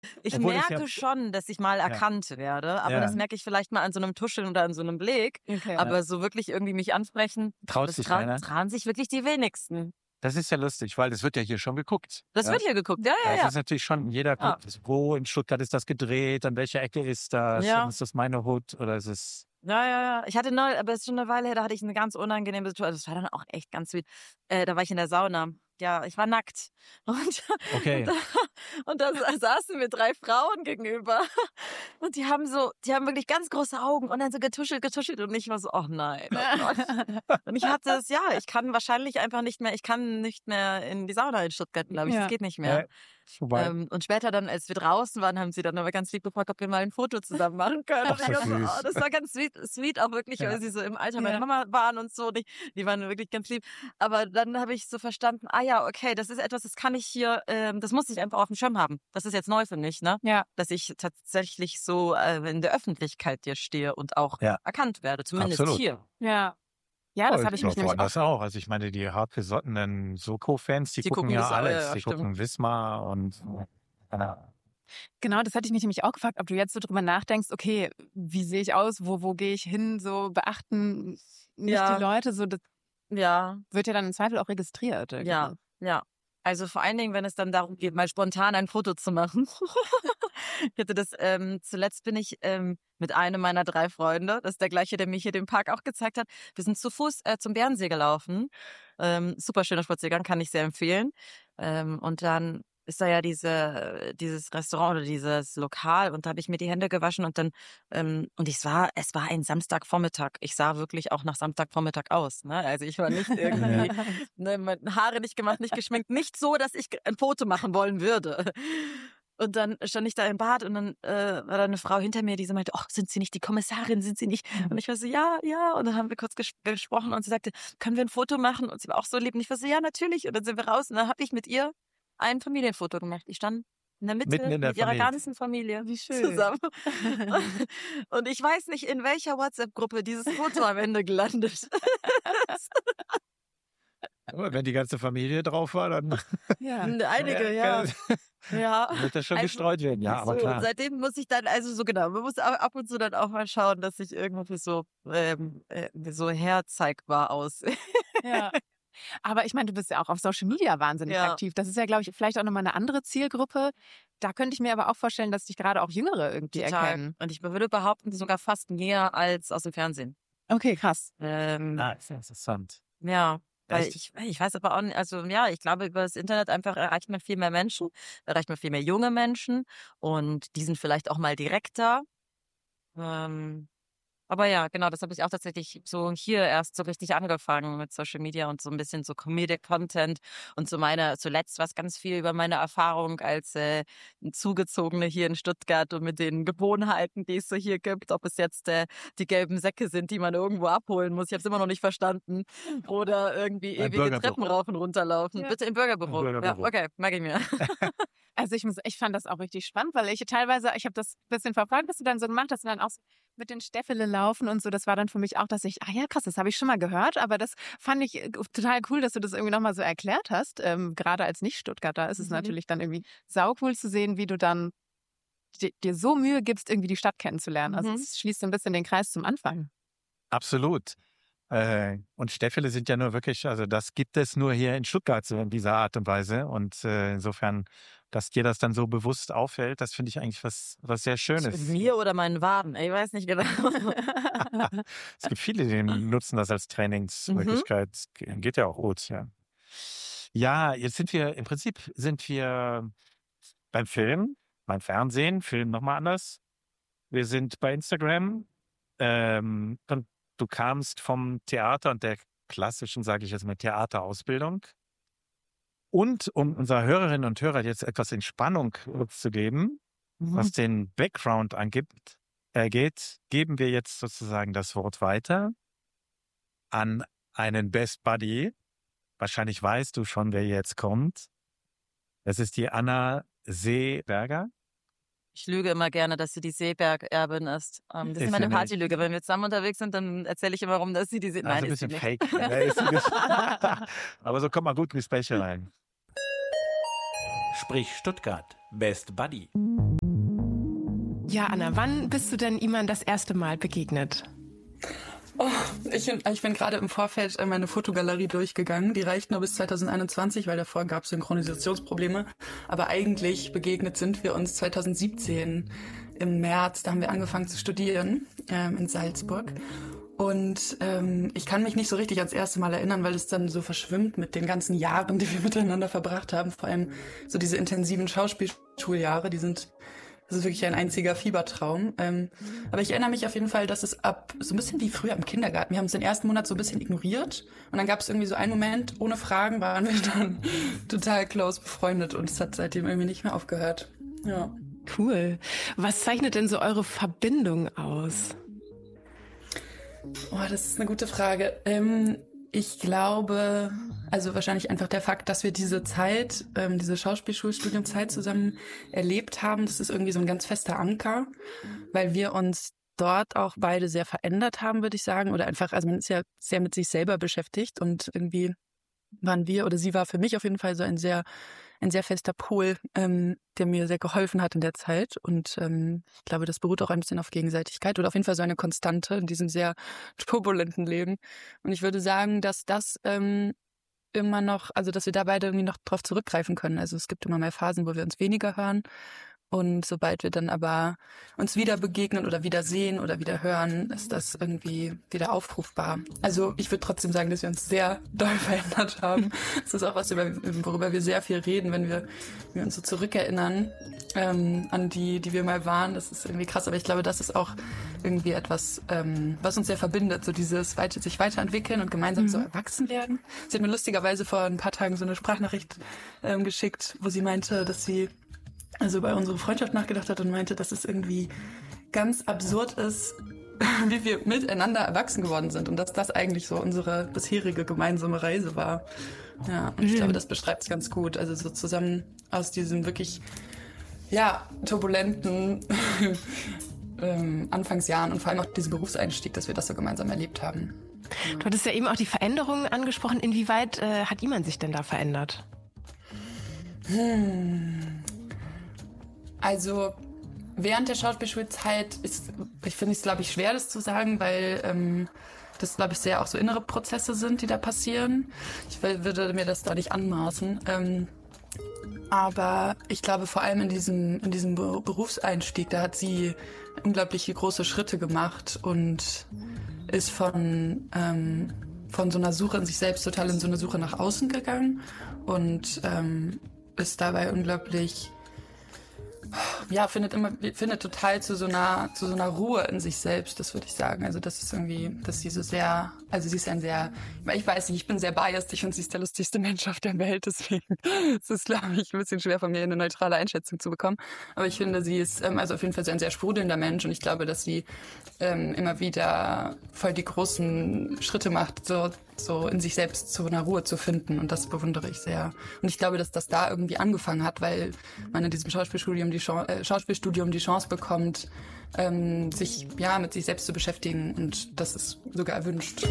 Ich Obwohl merke schon, dass ich mal erkannt werde, aber das merke ich vielleicht mal an so einem Tuscheln oder an so einem Blick. Okay. Aber so wirklich irgendwie mich ansprechen, trauen sich wirklich die wenigsten. Das ist ja lustig, weil das wird ja hier schon geguckt. Das wird hier geguckt, ja. Das ist natürlich schon, jeder guckt, wo in Stuttgart ist das gedreht, an welcher Ecke ist das, ist das meine Hut oder ist es... Ja. Ich hatte aber es ist schon eine Weile her, da hatte ich eine ganz unangenehme Situation. Das war dann auch echt ganz sweet. Da war ich in der Sauna. Ja, ich war nackt. Und da saßen mir 3 Frauen gegenüber. Und die haben wirklich ganz große Augen und dann so getuschelt. Und ich war so, oh nein, oh Gott. Und ich hatte es, ich kann wahrscheinlich einfach nicht mehr, in die Sauna in Stuttgart, glaube ich. Das geht nicht mehr. Und später dann, als wir draußen waren, haben sie dann aber ganz lieb gefragt, ob wir mal ein Foto zusammen machen können. Ach, so das war ganz sweet auch wirklich, weil sie so im Alter meiner Mama waren und so. Die waren wirklich ganz lieb. Aber dann habe ich so verstanden, okay, das ist etwas, das kann ich hier, das muss ich einfach auf dem Schirm haben. Das ist jetzt neu für mich, ne? Ja. Dass ich tatsächlich so in der Öffentlichkeit hier stehe und auch erkannt werde, zumindest hier. Ja. Ja, das habe ich mich nämlich auch. Also ich meine, die hartgesottenen Soko-Fans, die gucken ja alles. Die gucken Wismar und... Genau, das hatte ich mich nämlich auch gefragt, ob du jetzt so drüber nachdenkst, okay, wie sehe ich aus, wo gehe ich hin, so beachten nicht die Leute, so das wird ja dann im Zweifel auch registriert. Irgendwie. Ja. Also vor allen Dingen, wenn es dann darum geht, mal spontan ein Foto zu machen. Ich hatte das, zuletzt bin ich mit einem meiner 3 Freunde, das ist der gleiche, der mir hier den Park auch gezeigt hat. Wir sind zu Fuß zum Bärensee gelaufen. Super schöner Spaziergang, kann ich sehr empfehlen. Und dann ist da ja dieses Restaurant oder dieses Lokal und da habe ich mir die Hände gewaschen und dann und es war ein Samstagvormittag. Ich sah wirklich auch nach Samstagvormittag aus, ne? Also ich war nicht irgendwie meine Haare nicht gemacht, nicht geschminkt, nicht so, dass ich ein Foto machen wollen würde. Und dann stand ich da im Bad und dann war da eine Frau hinter mir, die so meinte, sind Sie nicht die Kommissarin, sind Sie nicht? Und ich war so, ja. Und dann haben wir kurz gesprochen und sie sagte, können wir ein Foto machen? Und sie war auch so lieb und ich war so, ja, natürlich. Und dann sind wir raus und dann habe ich mit ihr ein Familienfoto gemacht. Ich stand in der Mitte mit ihrer ganzen Familie. Wie schön. Zusammen. Und ich weiß nicht, in welcher WhatsApp-Gruppe dieses Foto am Ende gelandet ist. Aber wenn die ganze Familie drauf war, dann... Einige, ja. Wird das schon gestreut werden, aber klar. Und seitdem muss ich dann, man muss ab und zu dann auch mal schauen, dass ich irgendwie so herzeigbar aussehe. Ja. Aber ich meine, du bist ja auch auf Social Media wahnsinnig aktiv. Das ist ja, glaube ich, vielleicht auch nochmal eine andere Zielgruppe. Da könnte ich mir aber auch vorstellen, dass dich gerade auch Jüngere irgendwie erkennen. Und ich würde behaupten, sogar fast mehr als aus dem Fernsehen. Okay, krass. Ist ja interessant. Ja. Weil ich weiß aber auch nicht, ich glaube, über das Internet einfach erreicht man viel mehr Menschen, erreicht man viel mehr junge Menschen und die sind vielleicht auch mal direkter. Aber ja, genau, das habe ich auch tatsächlich so hier erst so richtig angefangen mit Social Media und so ein bisschen so Comedic-Content und zuletzt was ganz viel über meine Erfahrung als Zugezogene hier in Stuttgart und mit den Gewohnheiten, die es so hier gibt, ob es jetzt die gelben Säcke sind, die man irgendwo abholen muss, ich habe es immer noch nicht verstanden, oder irgendwie ewige Treppen rauf und runter laufen. Ja. Bitte im Bürgerbüro. Ja, okay, mag ich mir. Also ich fand das auch richtig spannend, weil ich habe das ein bisschen verfolgt, was du dann so gemacht hast und dann auch so mit den Stäffele laufen und so, das war dann für mich auch, dass ich, krass, das habe ich schon mal gehört, aber das fand ich total cool, dass du das irgendwie nochmal so erklärt hast. Gerade als Nicht-Stuttgarter ist es natürlich dann irgendwie saucool zu sehen, wie du dann dir so Mühe gibst, irgendwie die Stadt kennenzulernen. Also es schließt so ein bisschen den Kreis zum Anfang. Absolut. Und Stäffele sind ja nur wirklich, also das gibt es nur hier in Stuttgart so in dieser Art und Weise. Und insofern, dass dir das dann so bewusst auffällt, das finde ich eigentlich was sehr Schönes. Mir oder meinen Waden? Ich weiß nicht genau. Es gibt viele, die nutzen das als Trainingsmöglichkeit. Geht ja auch gut, ja. Ja, jetzt sind wir beim Film, beim Fernsehen, Film nochmal anders. Wir sind bei Instagram. Und du kamst vom Theater und der klassischen, sage ich jetzt mal, Theaterausbildung. Und um unserer Hörerinnen und Hörer jetzt etwas Entspannung zu geben, was den Background angeht, geben wir jetzt sozusagen das Wort weiter an einen Best Buddy. Wahrscheinlich weißt du schon, wer jetzt kommt. Das ist die Anna Seeberger. Ich lüge immer gerne, dass sie die Seeberg-Erbin ist. Das ist immer eine Partylüge. Wenn wir zusammen unterwegs sind, dann erzähle ich immer rum, dass sie die Seeberg... Nein, ist ein bisschen fake. Aber so kommt man gut in die Gespräche rein. Sprich Stuttgart. Best Buddy. Ja, Anna, wann bist du denn Iman das erste Mal begegnet? Oh, ich bin gerade im Vorfeld meine Fotogalerie durchgegangen. Die reicht nur bis 2021, weil davor gab es Synchronisationsprobleme. Aber eigentlich begegnet sind wir uns 2017 im März. Da haben wir angefangen zu studieren in Salzburg. Und ich kann mich nicht so richtig ans erste Mal erinnern, weil es dann so verschwimmt mit den ganzen Jahren, die wir miteinander verbracht haben. Vor allem so diese intensiven Schauspielschuljahre, das ist wirklich ein einziger Fiebertraum. Aber ich erinnere mich auf jeden Fall, dass es so ein bisschen wie früher im Kindergarten. Wir haben uns den ersten Monat so ein bisschen ignoriert. Und dann gab es irgendwie so einen Moment, ohne Fragen waren wir dann total close befreundet. Und es hat seitdem irgendwie nicht mehr aufgehört. Ja. Cool. Was zeichnet denn so eure Verbindung aus? Oh, das ist eine gute Frage. Ich glaube, also wahrscheinlich einfach der Fakt, dass wir diese Zeit, diese Schauspielschulstudienzeit zusammen erlebt haben, das ist irgendwie so ein ganz fester Anker, weil wir uns dort auch beide sehr verändert haben, würde ich sagen. Oder einfach, also man ist ja sehr mit sich selber beschäftigt und irgendwie waren wir, oder sie war für mich auf jeden Fall so ein sehr fester Pol, der mir sehr geholfen hat in der Zeit. Und ich glaube, das beruht auch ein bisschen auf Gegenseitigkeit oder auf jeden Fall so eine Konstante in diesem sehr turbulenten Leben. Und ich würde sagen, dass das immer noch, also dass wir da beide irgendwie noch drauf zurückgreifen können. Also es gibt immer mehr Phasen, wo wir uns weniger hören. Und sobald wir dann aber uns wieder begegnen oder wieder sehen oder wieder hören, ist das irgendwie wieder aufrufbar. Also ich würde trotzdem sagen, dass wir uns sehr doll verändert haben. Das ist auch was, worüber wir sehr viel reden, wenn wir uns so zurückerinnern an die wir mal waren. Das ist irgendwie krass, aber ich glaube, das ist auch irgendwie etwas, was uns sehr verbindet. So dieses sich weiterentwickeln und gemeinsam so erwachsen werden. Sie hat mir lustigerweise vor ein paar Tagen so eine Sprachnachricht geschickt, wo sie meinte, dass sie also über unsere Freundschaft nachgedacht hat und meinte, dass es irgendwie ganz absurd ist, wie wir miteinander erwachsen geworden sind und dass das eigentlich so unsere bisherige gemeinsame Reise war. Ja, und ich glaube, das beschreibt es ganz gut. Also so zusammen aus diesem wirklich, ja, turbulenten Anfangsjahren und vor allem auch diesem Berufseinstieg, dass wir das so gemeinsam erlebt haben. Du hattest ja eben auch die Veränderungen angesprochen. Inwieweit hat Iman sich denn da verändert? Also während der Schauspielschulzeit finde ich es, glaube ich, schwer, das zu sagen, weil das, glaube ich, sehr auch so innere Prozesse sind, die da passieren. Ich würde mir das da nicht anmaßen. Aber ich glaube, vor allem in diesem Berufseinstieg, da hat sie unglaubliche große Schritte gemacht und ist von so einer Suche in sich selbst total in so eine Suche nach außen gegangen und ist dabei unglaublich, ja, findet total zu so einer Ruhe in sich selbst, das würde ich sagen. Also das ist irgendwie, dass sie so sehr, also sie ist ich weiß nicht, ich bin sehr biased, ich finde, sie ist der lustigste Mensch auf der Welt, deswegen es ist, glaube ich, ein bisschen schwer von mir eine neutrale Einschätzung zu bekommen. Aber ich finde, sie ist also auf jeden Fall so ein sehr sprudelnder Mensch und ich glaube, dass sie immer wieder voll die großen Schritte macht, so in sich selbst zu einer Ruhe zu finden und das bewundere ich sehr. Und ich glaube, dass das da irgendwie angefangen hat, weil man in diesem Schauspielstudium die Chance bekommt, sich mit sich selbst zu beschäftigen und das ist sogar erwünscht.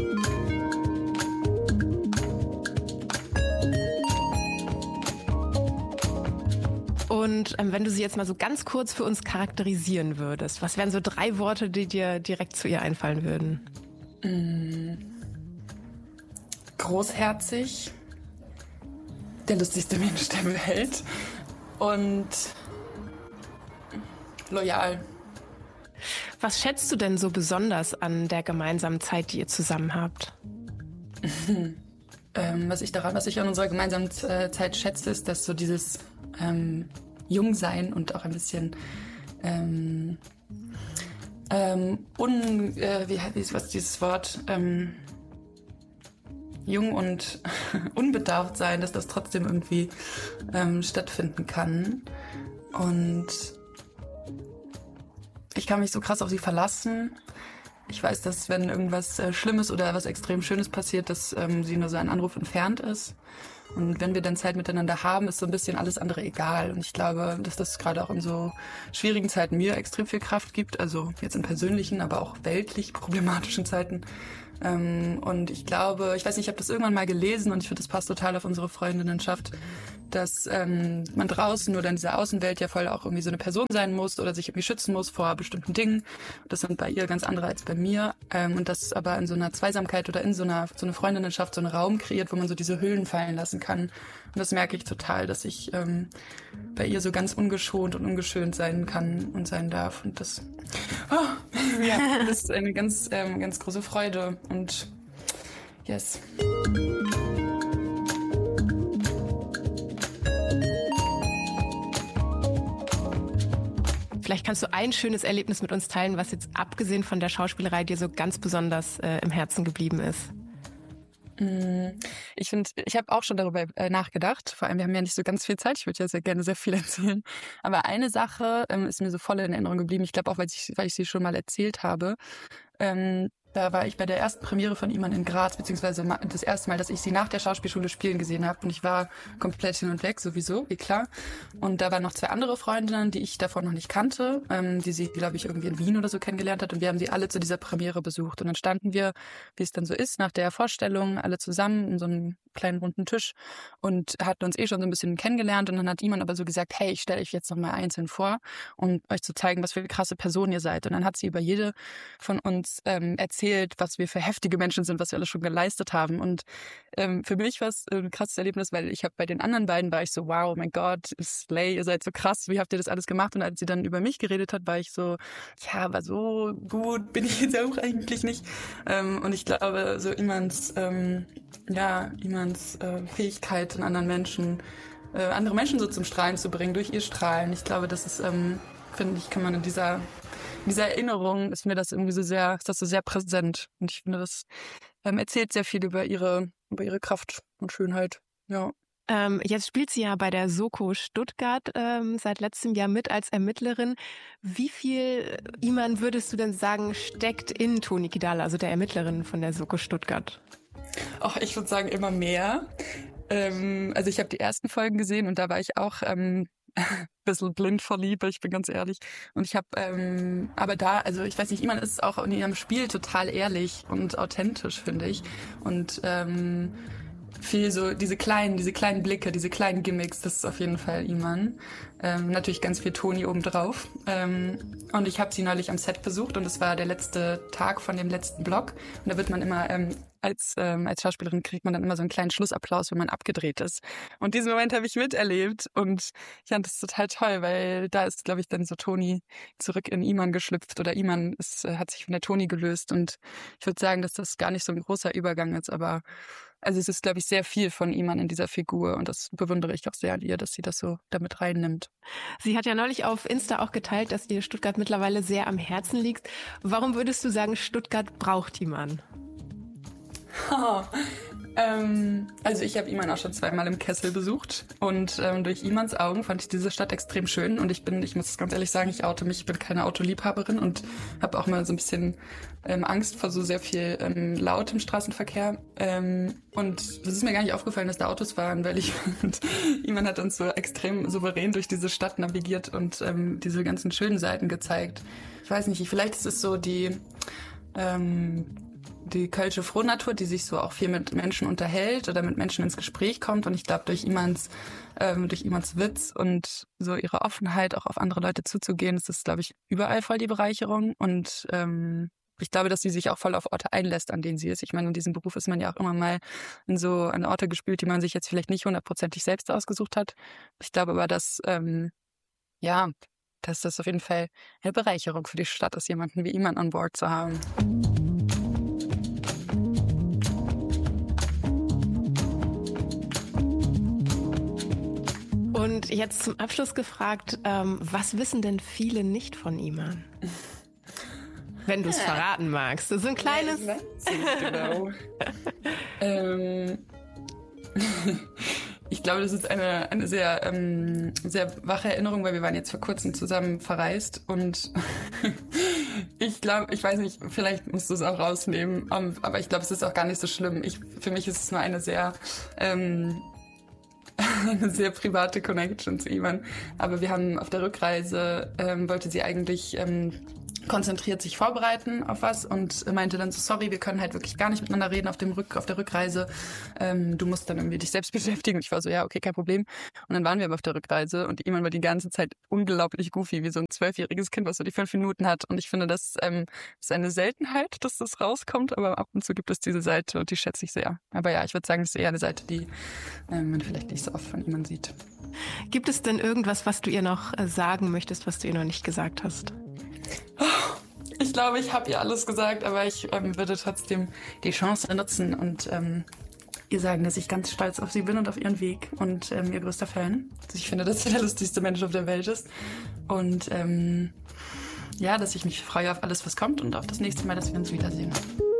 Und wenn du sie jetzt mal so ganz kurz für uns charakterisieren würdest, was wären so 3 Worte, die dir direkt zu ihr einfallen würden? Großherzig, der lustigste Mensch der Welt und loyal. Was schätzt du denn so besonders an der gemeinsamen Zeit, die ihr zusammen habt? Was ich an unserer gemeinsamen Zeit schätze, ist, dass so dieses Jungsein und auch ein bisschen dieses Wort jung und unbedarft sein, dass das trotzdem irgendwie stattfinden kann. Und ich kann mich so krass auf sie verlassen. Ich weiß, dass wenn irgendwas Schlimmes oder was extrem Schönes passiert, dass sie nur so einen Anruf entfernt ist. Und wenn wir dann Zeit miteinander haben, ist so ein bisschen alles andere egal. Und ich glaube, dass das gerade auch in so schwierigen Zeiten mir extrem viel Kraft gibt. Also jetzt in persönlichen, aber auch weltlich problematischen Zeiten. Und ich glaube, ich weiß nicht, ich habe das irgendwann mal gelesen und ich finde, das passt total auf unsere Freundinnenschaft, dass man draußen oder in dieser Außenwelt ja voll auch irgendwie so eine Person sein muss oder sich irgendwie schützen muss vor bestimmten Dingen. Das sind bei ihr ganz andere als bei mir. Und das aber in so einer Zweisamkeit oder in so eine Freundinnenschaft so einen Raum kreiert, wo man so diese Hüllen fallen lassen kann. Und das merke ich total, dass ich bei ihr so ganz ungeschont und ungeschönt sein kann und sein darf. Und das, das ist eine ganz, ganz große Freude. Und yes. Vielleicht kannst du ein schönes Erlebnis mit uns teilen, was jetzt abgesehen von der Schauspielerei dir so ganz besonders im Herzen geblieben ist. Ich finde, ich habe auch schon darüber nachgedacht. Vor allem, wir haben ja nicht so ganz viel Zeit. Ich würde ja sehr gerne sehr viel erzählen. Aber eine Sache ist mir so voll in Erinnerung geblieben. Ich glaube auch, weil ich sie schon mal erzählt habe. Da war ich bei der ersten Premiere von Iman in Graz, beziehungsweise das erste Mal, dass ich sie nach der Schauspielschule spielen gesehen habe. Und ich war komplett hin und weg, sowieso, wie klar. Und da waren noch 2 andere Freundinnen, die ich davon noch nicht kannte, die sie, glaube ich, irgendwie in Wien oder so kennengelernt hat. Und wir haben sie alle zu dieser Premiere besucht. Und dann standen wir, wie es dann so ist, nach der Vorstellung, alle zusammen in so einem kleinen runden Tisch und hatten uns schon so ein bisschen kennengelernt. Und dann hat Iman aber so gesagt, hey, ich stelle euch jetzt noch mal einzeln vor, um euch zu zeigen, was für eine krasse Person ihr seid. Und dann hat sie über jede von uns erzählt, was wir für heftige Menschen sind, was wir alle schon geleistet haben. Und für mich war es ein krasses Erlebnis, weil ich habe bei den anderen beiden war ich so, wow, mein Gott, Slay, ihr seid so krass, wie habt ihr das alles gemacht? Und als sie dann über mich geredet hat, war ich so, ja, aber so gut bin ich jetzt auch eigentlich nicht. Und ich glaube, so Imans Fähigkeit in anderen Menschen, andere Menschen so zum Strahlen zu bringen, durch ihr Strahlen. Ich glaube, das ist, finde ich, kann man in dieser Erinnerung ist mir das irgendwie so sehr präsent. Und ich finde, das erzählt sehr viel über ihre Kraft und Schönheit. Ja. Jetzt spielt sie ja bei der Soko Stuttgart seit letztem Jahr mit als Ermittlerin. Wie viel, Iman, würdest du denn sagen, steckt in Toni Kidala, also der Ermittlerin von der Soko Stuttgart? Och, ich würde sagen, immer mehr. Also ich habe die ersten Folgen gesehen und da war ich auch bisschen blind vor Liebe, ich bin ganz ehrlich. Und ich habe, aber da, also ich weiß nicht, Iman ist auch in ihrem Spiel total ehrlich und authentisch, finde ich. Und viel so diese kleinen Blicke, diese kleinen Gimmicks, das ist auf jeden Fall Iman. Natürlich ganz viel Toni obendrauf. Und ich habe sie neulich am Set besucht und es war der letzte Tag von dem letzten Block. Und da wird man immer als Schauspielerin kriegt man dann immer so einen kleinen Schlussapplaus, wenn man abgedreht ist. Und diesen Moment habe ich miterlebt und ich fand das total toll, weil da ist, glaube ich, dann so Toni zurück in Iman geschlüpft oder Iman hat sich von der Toni gelöst. Und ich würde sagen, dass das gar nicht so ein großer Übergang ist, aber also es ist, glaube ich, sehr viel von Iman in dieser Figur und das bewundere ich auch sehr an ihr, dass sie das so damit reinnimmt. Sie hat ja neulich auf Insta auch geteilt, dass ihr Stuttgart mittlerweile sehr am Herzen liegt. Warum würdest du sagen, Stuttgart braucht Iman? Also ich habe Iman auch schon 2-mal im Kessel besucht und durch Imans Augen fand ich diese Stadt extrem schön und ich muss ganz ehrlich sagen, ich oute mich, ich bin keine Autoliebhaberin und habe auch mal so ein bisschen Angst vor so sehr viel Laut im Straßenverkehr und es ist mir gar nicht aufgefallen, dass da Autos waren, weil Iman hat uns so extrem souverän durch diese Stadt navigiert und diese ganzen schönen Seiten gezeigt. Ich weiß nicht, vielleicht ist es so die kölsche Frohnatur, die sich so auch viel mit Menschen unterhält oder mit Menschen ins Gespräch kommt. Und ich glaube, durch Imans Witz und so ihre Offenheit, auch auf andere Leute zuzugehen, ist das, glaube ich, überall voll die Bereicherung. Und ich glaube, dass sie sich auch voll auf Orte einlässt, an denen sie ist. Ich meine, in diesem Beruf ist man ja auch immer mal an Orte gespült, die man sich jetzt vielleicht nicht 100%ig selbst ausgesucht hat. Ich glaube aber, dass das auf jeden Fall eine Bereicherung für die Stadt ist, jemanden wie Iman an Bord zu haben. Und jetzt zum Abschluss gefragt, was wissen denn viele nicht von Iman? Wenn du es verraten magst. Das ist ein kleines... Genau. Ich glaube, das ist eine sehr, sehr wache Erinnerung, weil wir waren jetzt vor kurzem zusammen verreist und ich glaube, ich weiß nicht, vielleicht musst du es auch rausnehmen, aber ich glaube, es ist auch gar nicht so schlimm. Für mich ist es nur eine sehr private Connection zu Iman. Aber wir haben auf der Rückreise, wollte sie eigentlich konzentriert sich vorbereiten auf was und meinte dann so, sorry, wir können halt wirklich gar nicht miteinander reden auf der Rückreise. Du musst dann irgendwie dich selbst beschäftigen. Ich war so, ja, okay, kein Problem. Und dann waren wir aber auf der Rückreise und Iman war die ganze Zeit unglaublich goofy, wie so ein 12-jähriges Kind, was so die 5 Minuten hat. Und ich finde, das ist eine Seltenheit, dass das rauskommt, aber ab und zu gibt es diese Seite und die schätze ich sehr. Aber ja, ich würde sagen, das ist eher eine Seite, die man vielleicht nicht so oft von Iman sieht. Gibt es denn irgendwas, was du ihr noch sagen möchtest, was du ihr noch nicht gesagt hast? Ich glaube, ich habe ihr alles gesagt, aber ich würde trotzdem die Chance nutzen und ihr sagen, dass ich ganz stolz auf sie bin und auf ihren Weg und ihr größter Fan. Ich finde, dass sie der lustigste Mensch auf der Welt ist. Und ja, dass ich mich freue auf alles, was kommt und auf das nächste Mal, dass wir uns wiedersehen.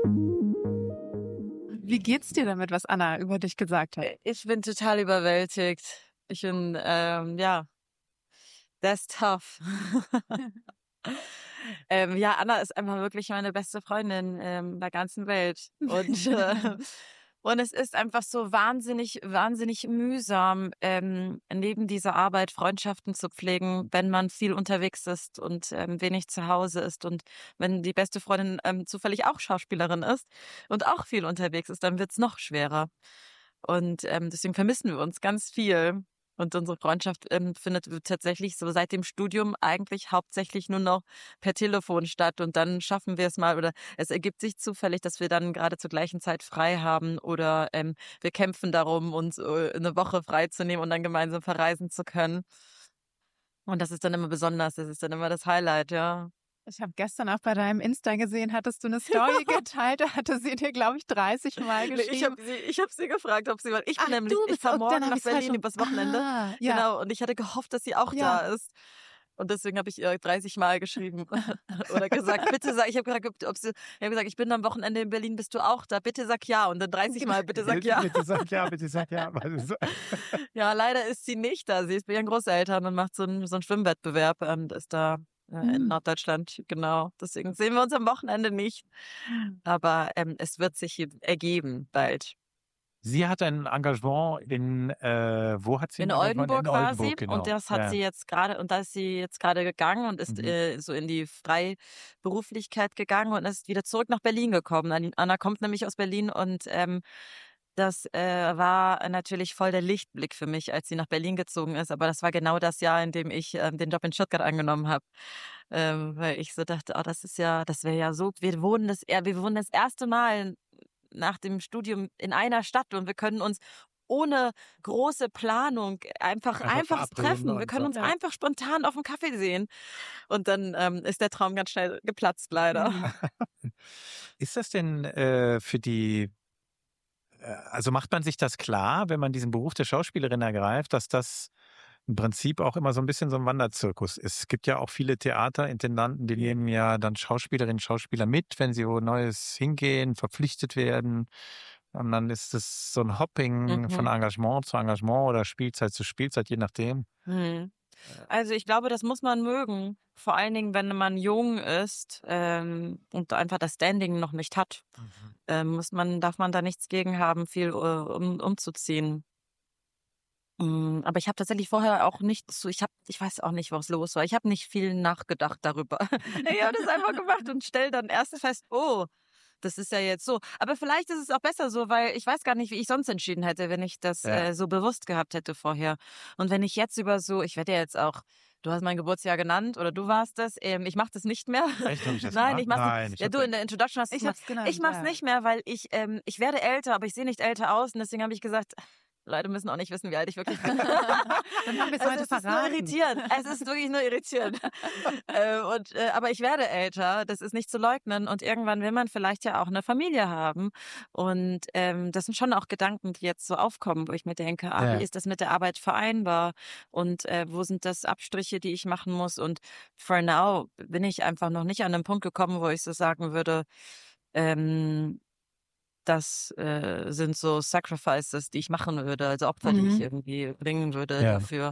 Wie geht's dir damit, was Anna über dich gesagt hat? Ich bin total überwältigt. Ich bin, that's tough. Ja, Anna ist einfach wirklich meine beste Freundin der ganzen Welt. Und es ist einfach so wahnsinnig, wahnsinnig mühsam, neben dieser Arbeit Freundschaften zu pflegen, wenn man viel unterwegs ist und wenig zu Hause ist. Und wenn die beste Freundin zufällig auch Schauspielerin ist und auch viel unterwegs ist, dann wird's noch schwerer. Und deswegen vermissen wir uns ganz viel. Und unsere Freundschaft findet tatsächlich so seit dem Studium eigentlich hauptsächlich nur noch per Telefon statt. Und dann schaffen wir es mal oder es ergibt sich zufällig, dass wir dann gerade zur gleichen Zeit frei haben oder wir kämpfen darum, uns eine Woche frei zu nehmen und dann gemeinsam verreisen zu können. Und das ist dann immer besonders, das ist dann immer das Highlight, ja. Ich habe gestern auch bei deinem Insta gesehen, hattest du eine Story geteilt, da hatte sie dir, glaube ich, 30 Mal geschrieben. Ich hab sie gefragt, ob sie mal. Ich bin nämlich, ich fahre morgen nach Berlin übers Wochenende. Ja. Genau, und ich hatte gehofft, dass sie auch da ist. Und deswegen habe ich ihr 30 Mal geschrieben oder gesagt, bitte sag, ich habe gesagt, ich bin am Wochenende in Berlin, bist du auch da? Bitte sag ja. Und dann 30 Mal, bitte sag ja. Bitte sag ja, bitte sag ja. Ja, leider ist sie nicht da. Sie ist bei ihren Großeltern und macht so einen Schwimmwettbewerb und ist da in Norddeutschland, genau. Deswegen sehen wir uns am Wochenende nicht. Aber es wird sich ergeben bald. Sie hat ein Engagement wo hat sie in ein Engagement? Oldenburg war sie genau. und das hat sie jetzt gerade, und da ist sie jetzt gerade gegangen und ist so in die Freiberuflichkeit gegangen und ist wieder zurück nach Berlin gekommen. Anna kommt nämlich aus Berlin und das war natürlich voll der Lichtblick für mich, als sie nach Berlin gezogen ist. Aber das war genau das Jahr, in dem ich den Job in Stuttgart angenommen habe. Weil ich so dachte, oh, das wäre ja so, wir wohnen das erste Mal nach dem Studium in einer Stadt und wir können uns ohne große Planung einfach treffen. Wir können uns einfach spontan auf einen Kaffee sehen. Und dann ist der Traum ganz schnell geplatzt, leider. Ist das denn für die, also macht man sich das klar, wenn man diesen Beruf der Schauspielerin ergreift, dass das im Prinzip auch immer so ein bisschen so ein Wanderzirkus ist? Es gibt ja auch viele Theaterintendanten, die nehmen ja dann Schauspielerinnen, Schauspieler mit, wenn sie wo Neues hingehen, verpflichtet werden. Und dann ist es so ein Hopping von Engagement zu Engagement oder Spielzeit zu Spielzeit, je nachdem. Also ich glaube, das muss man mögen. Vor allen Dingen, wenn man jung ist und einfach das Standing noch nicht hat, darf man da nichts gegen haben, viel umzuziehen. Aber ich habe tatsächlich vorher auch nicht so, ich weiß auch nicht, was los war. Ich habe nicht viel nachgedacht darüber. Ich habe das einfach gemacht und stelle dann erst fest, oh, das ist ja jetzt so. Aber vielleicht ist es auch besser so, weil ich weiß gar nicht, wie ich sonst entschieden hätte, wenn ich das so bewusst gehabt hätte vorher. Und wenn ich jetzt ich werde ja jetzt auch, du hast mein Geburtsjahr genannt oder du warst das, ich mache das nicht mehr. Echt, hab ich das Nein, gemacht? ich mach's Nein, nicht. Ja, du in der Introduction hast du es gemacht. Ich mach's nicht mehr, weil ich werde älter, aber ich sehe nicht älter aus und deswegen habe ich gesagt, Leute müssen auch nicht wissen, wie alt ich wirklich bin. Dann haben wir es heute verraten. Es ist wirklich nur irritierend. Aber ich werde älter, das ist nicht zu leugnen. Und irgendwann will man vielleicht ja auch eine Familie haben. Und das sind schon auch Gedanken, die jetzt so aufkommen, wo ich mir denke, wie ist das mit der Arbeit vereinbar? Und wo sind das Abstriche, die ich machen muss? Und for now bin ich einfach noch nicht an den Punkt gekommen, wo ich so sagen würde, das sind so Sacrifices, die ich machen würde, also Opfer, die ich irgendwie bringen würde dafür.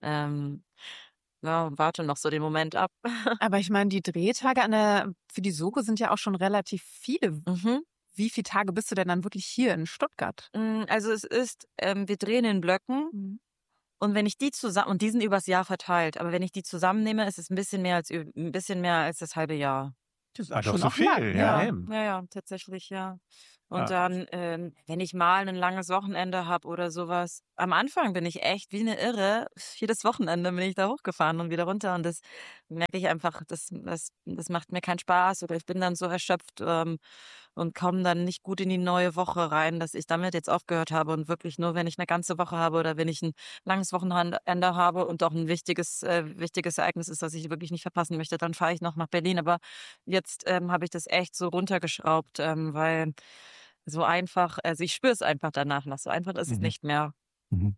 Warte noch so den Moment ab. Aber ich meine, die Drehtage für die Soko sind ja auch schon relativ viele. Wie viele Tage bist du denn dann wirklich hier in Stuttgart? Also es ist, wir drehen in Blöcken. Und wenn ich die zusammen, und die sind übers Jahr verteilt, aber wenn ich die zusammennehme, ist es ein bisschen mehr als das halbe Jahr. Das war doch schon so auch viel. lang, Ja, ja. eben. Ja, tatsächlich, ja. Und Ja. dann, wenn ich mal ein langes Wochenende habe oder sowas, am Anfang bin ich echt wie eine Irre. Jedes Wochenende bin ich da hochgefahren und wieder runter. Und das merke ich einfach, das macht mir keinen Spaß. Oder ich bin dann so erschöpft und komme dann nicht gut in die neue Woche rein, dass ich damit jetzt aufgehört habe. Und wirklich nur, wenn ich eine ganze Woche habe oder wenn ich ein langes Wochenende habe und auch ein wichtiges Ereignis ist, das ich wirklich nicht verpassen möchte, dann fahre ich noch nach Berlin. Aber jetzt habe ich das echt so runtergeschraubt, weil so einfach, also ich spüre es einfach danach noch. So einfach ist es Mhm. nicht mehr. Mhm.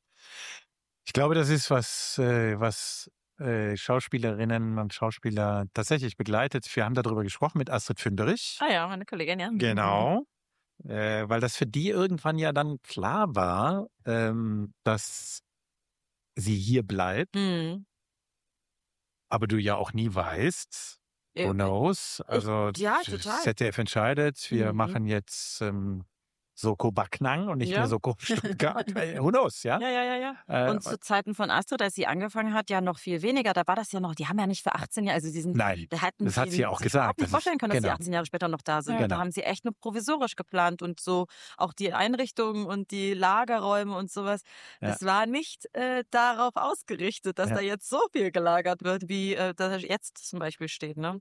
Ich glaube, das ist was Schauspielerinnen und Schauspieler tatsächlich begleitet. Wir haben darüber gesprochen mit Astrid Fünderich. Ah ja, meine Kollegin, ja. Genau. Weil das für die irgendwann ja dann klar war, dass sie hier bleibt, Mhm. aber du ja auch nie weißt, who Äh, knows. Also ja, total. ZDF entscheidet, wir Mhm. machen jetzt Soko Backnang und nicht Ja. mehr Soko Stuttgart. Who knows, ja? Ja. Und zu Zeiten von Astrid, als sie angefangen hat, ja noch viel weniger. Da war das ja noch, die haben ja nicht für 18 Jahre, also die sind, Nein, da hatten das hat sie ja auch sich gesagt. überhaupt nicht Das ist- vorstellen können, dass genau. sie 18 Jahre später noch da sind. Ja. Da Genau. haben sie echt nur provisorisch geplant und so auch die Einrichtungen und die Lagerräume und sowas. Ja. Das war nicht darauf ausgerichtet, dass Ja. da jetzt so viel gelagert wird, wie das jetzt zum Beispiel steht, ne?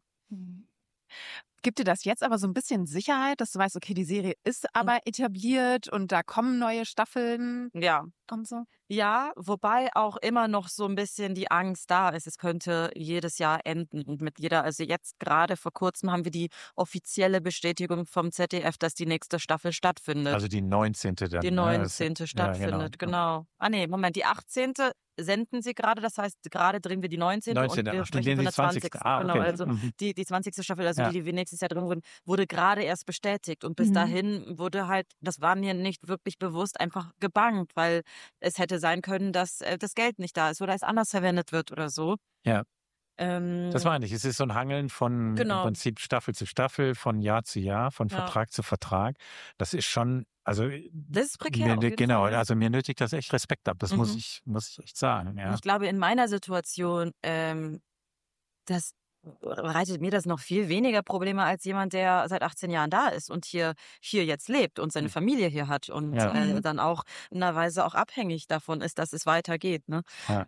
Gibt dir das jetzt aber so ein bisschen Sicherheit, dass du weißt, okay, die Serie ist aber etabliert und da kommen neue Staffeln Ja. und so? Ja, wobei auch immer noch so ein bisschen die Angst da ist, es könnte jedes Jahr enden. Und also jetzt gerade vor kurzem haben wir die offizielle Bestätigung vom ZDF, dass die nächste Staffel stattfindet. Also die 19. dann. Die ne? 19. Das- stattfindet, ja, genau. genau. Ah nee, Moment, die 18. senden sie gerade, das heißt, gerade drehen wir die 19. 19. und wir Ach, sprechen die von der 20. 20. Ah, Genau, okay. also Mhm. die 20. Staffel, also Ja. die wir nächstes Jahr drin wurden, wurde gerade erst bestätigt. Und bis Mhm. dahin wurde halt, das war mir nicht wirklich bewusst, einfach gebangt, weil es hätte sein können, dass das Geld nicht da ist oder es anders verwendet wird oder so. Ja. Ähm, Das meine ich. Es ist so ein Hangeln von Genau. im Prinzip Staffel zu Staffel, von Jahr zu Jahr, von Ja. Vertrag zu Vertrag. Das ist schon, also Das ist prekär. Auf jeden genau, Fall, ja. also mir nötigt das echt Respekt ab. Das muss Mhm. ich echt sagen. Ja. Ich glaube, in meiner Situation, das bereitet mir das noch viel weniger Probleme als jemand, der seit 18 Jahren da ist und hier jetzt lebt und seine Familie hier hat und Ja. dann auch in einer Weise auch abhängig davon ist, dass es weitergeht. Ne? Ja.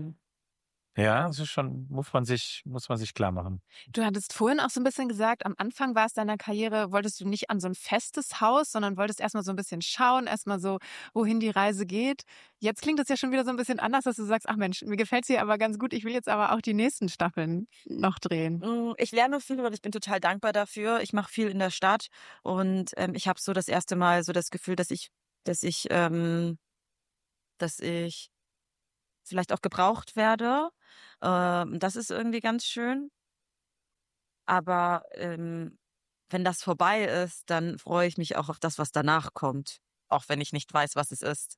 Ja, das ist schon, muss man sich klar machen. Du hattest vorhin auch so ein bisschen gesagt, am Anfang war es deiner Karriere, wolltest du nicht an so ein festes Haus, sondern wolltest erstmal so ein bisschen schauen, erstmal so, wohin die Reise geht. Jetzt klingt es ja schon wieder so ein bisschen anders, dass du sagst, ach Mensch, mir gefällt es hier aber ganz gut, ich will jetzt aber auch die nächsten Staffeln noch drehen. Ich lerne viel und ich bin total dankbar dafür. Ich mache viel in der Stadt und ich habe so das erste Mal so das Gefühl, dass ich vielleicht auch gebraucht werde. Das ist irgendwie ganz schön. Aber wenn das vorbei ist, dann freue ich mich auch auf das, was danach kommt. Auch wenn ich nicht weiß, was es ist.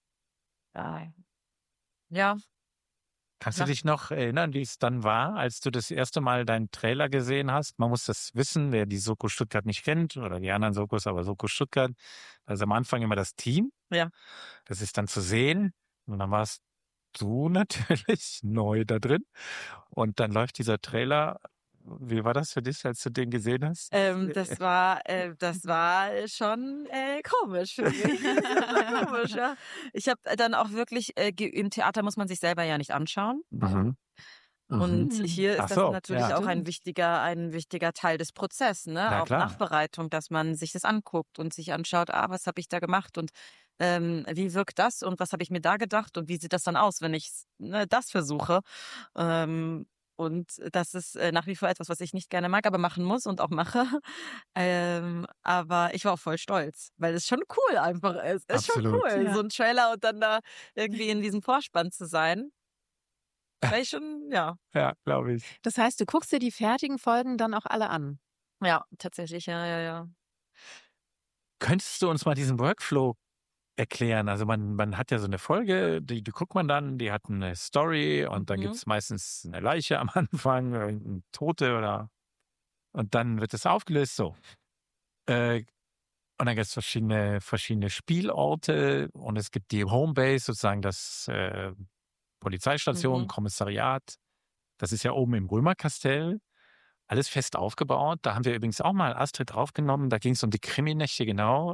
Ja. Kannst du Ja. dich noch erinnern, wie es dann war, als du das erste Mal deinen Trailer gesehen hast? Man muss das wissen, wer die Soko Stuttgart nicht kennt oder die anderen Sokos, aber Soko Stuttgart, also am Anfang immer das Team. Ja. Das ist dann zu sehen und dann warst du natürlich neu da drin und dann läuft dieser Trailer. Wie war das für dich, als du den gesehen hast? Das war schon komisch für mich. Komisch, ja. Ich habe dann auch wirklich, im Theater muss man sich selber ja nicht anschauen. Mhm. Und hier ist Ach das so, natürlich ja. auch ein wichtiger Teil des Prozesses, ne? Na Auch klar. Nachbereitung, dass man sich das anguckt und sich anschaut, was habe ich da gemacht und wie wirkt das und was habe ich mir da gedacht und wie sieht das dann aus, wenn ich das versuche. Und das ist nach wie vor etwas, was ich nicht gerne mag, aber machen muss und auch mache. Aber ich war auch voll stolz, weil es schon cool einfach ist. Ist schon Absolut. cool, Ja. so ein Trailer und dann da irgendwie in diesem Vorspann zu sein. War ich schon, ja. Ja, glaube ich. Das heißt, du guckst dir die fertigen Folgen dann auch alle an. Ja, tatsächlich, ja. Könntest du uns mal diesen Workflow erklären? Also man hat ja so eine Folge, die guckt man dann, die hat eine Story und dann Mhm. gibt es meistens eine Leiche am Anfang, eine Tote oder und dann wird es aufgelöst so. Und dann gibt es verschiedene Spielorte und es gibt die Homebase, sozusagen Polizeistation, Kommissariat. Das ist ja oben im Römerkastell. Alles fest aufgebaut. Da haben wir übrigens auch mal Astrid draufgenommen. Da ging es um die Kriminächte, genau.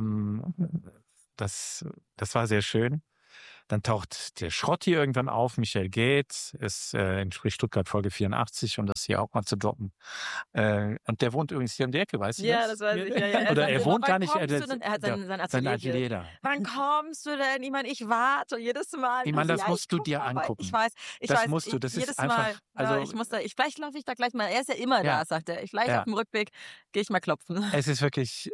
Das war sehr schön. Dann taucht der Schrotti irgendwann auf. Michael Gates ist entspricht Stuttgart Folge 84, um das hier auch mal zu droppen. Und der wohnt übrigens hier um die Ecke, weißt du das? Ja, das weiß ich. Ja. Oder er wohnt gar nicht. Er hat sein Atelier da. Wann kommst du denn? Ich meine, ich warte jedes Mal. Ich meine, das musst du dir angucken. Ich weiß. Das musst du. Das jedes ist einfach. Mal. Also vielleicht laufe ich da gleich mal. Er ist ja immer da, sagt er. Vielleicht auf dem Rückweg gehe ich mal klopfen. Es ist wirklich,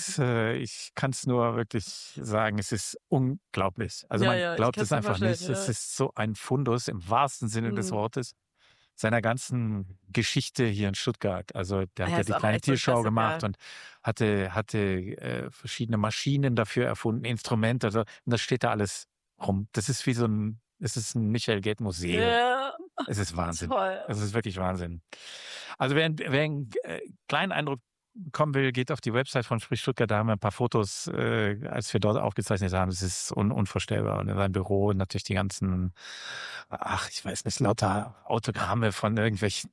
ich kann es nur wirklich sagen, es ist unglaublich. Also man glaubt es einfach nicht. Es ist so ein Fundus im wahrsten Sinne des Wortes seiner ganzen Geschichte hier in Stuttgart. Also der hat ja die kleine Tierschau gemacht und hatte verschiedene Maschinen dafür erfunden, Instrumente. Also, und das steht da alles rum. Das ist wie es ist ein Michael Gate Museum. Ja. Es ist Wahnsinn. Toll. Es ist wirklich Wahnsinn. Also wer einen kleinen Eindruck bekommen will, geht auf die Website von Sprich Stuttgart. Da haben wir ein paar Fotos, als wir dort aufgezeichnet haben. Es ist unvorstellbar. Und in seinem Büro natürlich die ganzen, ich weiß nicht, lauter Autogramme von irgendwelchen.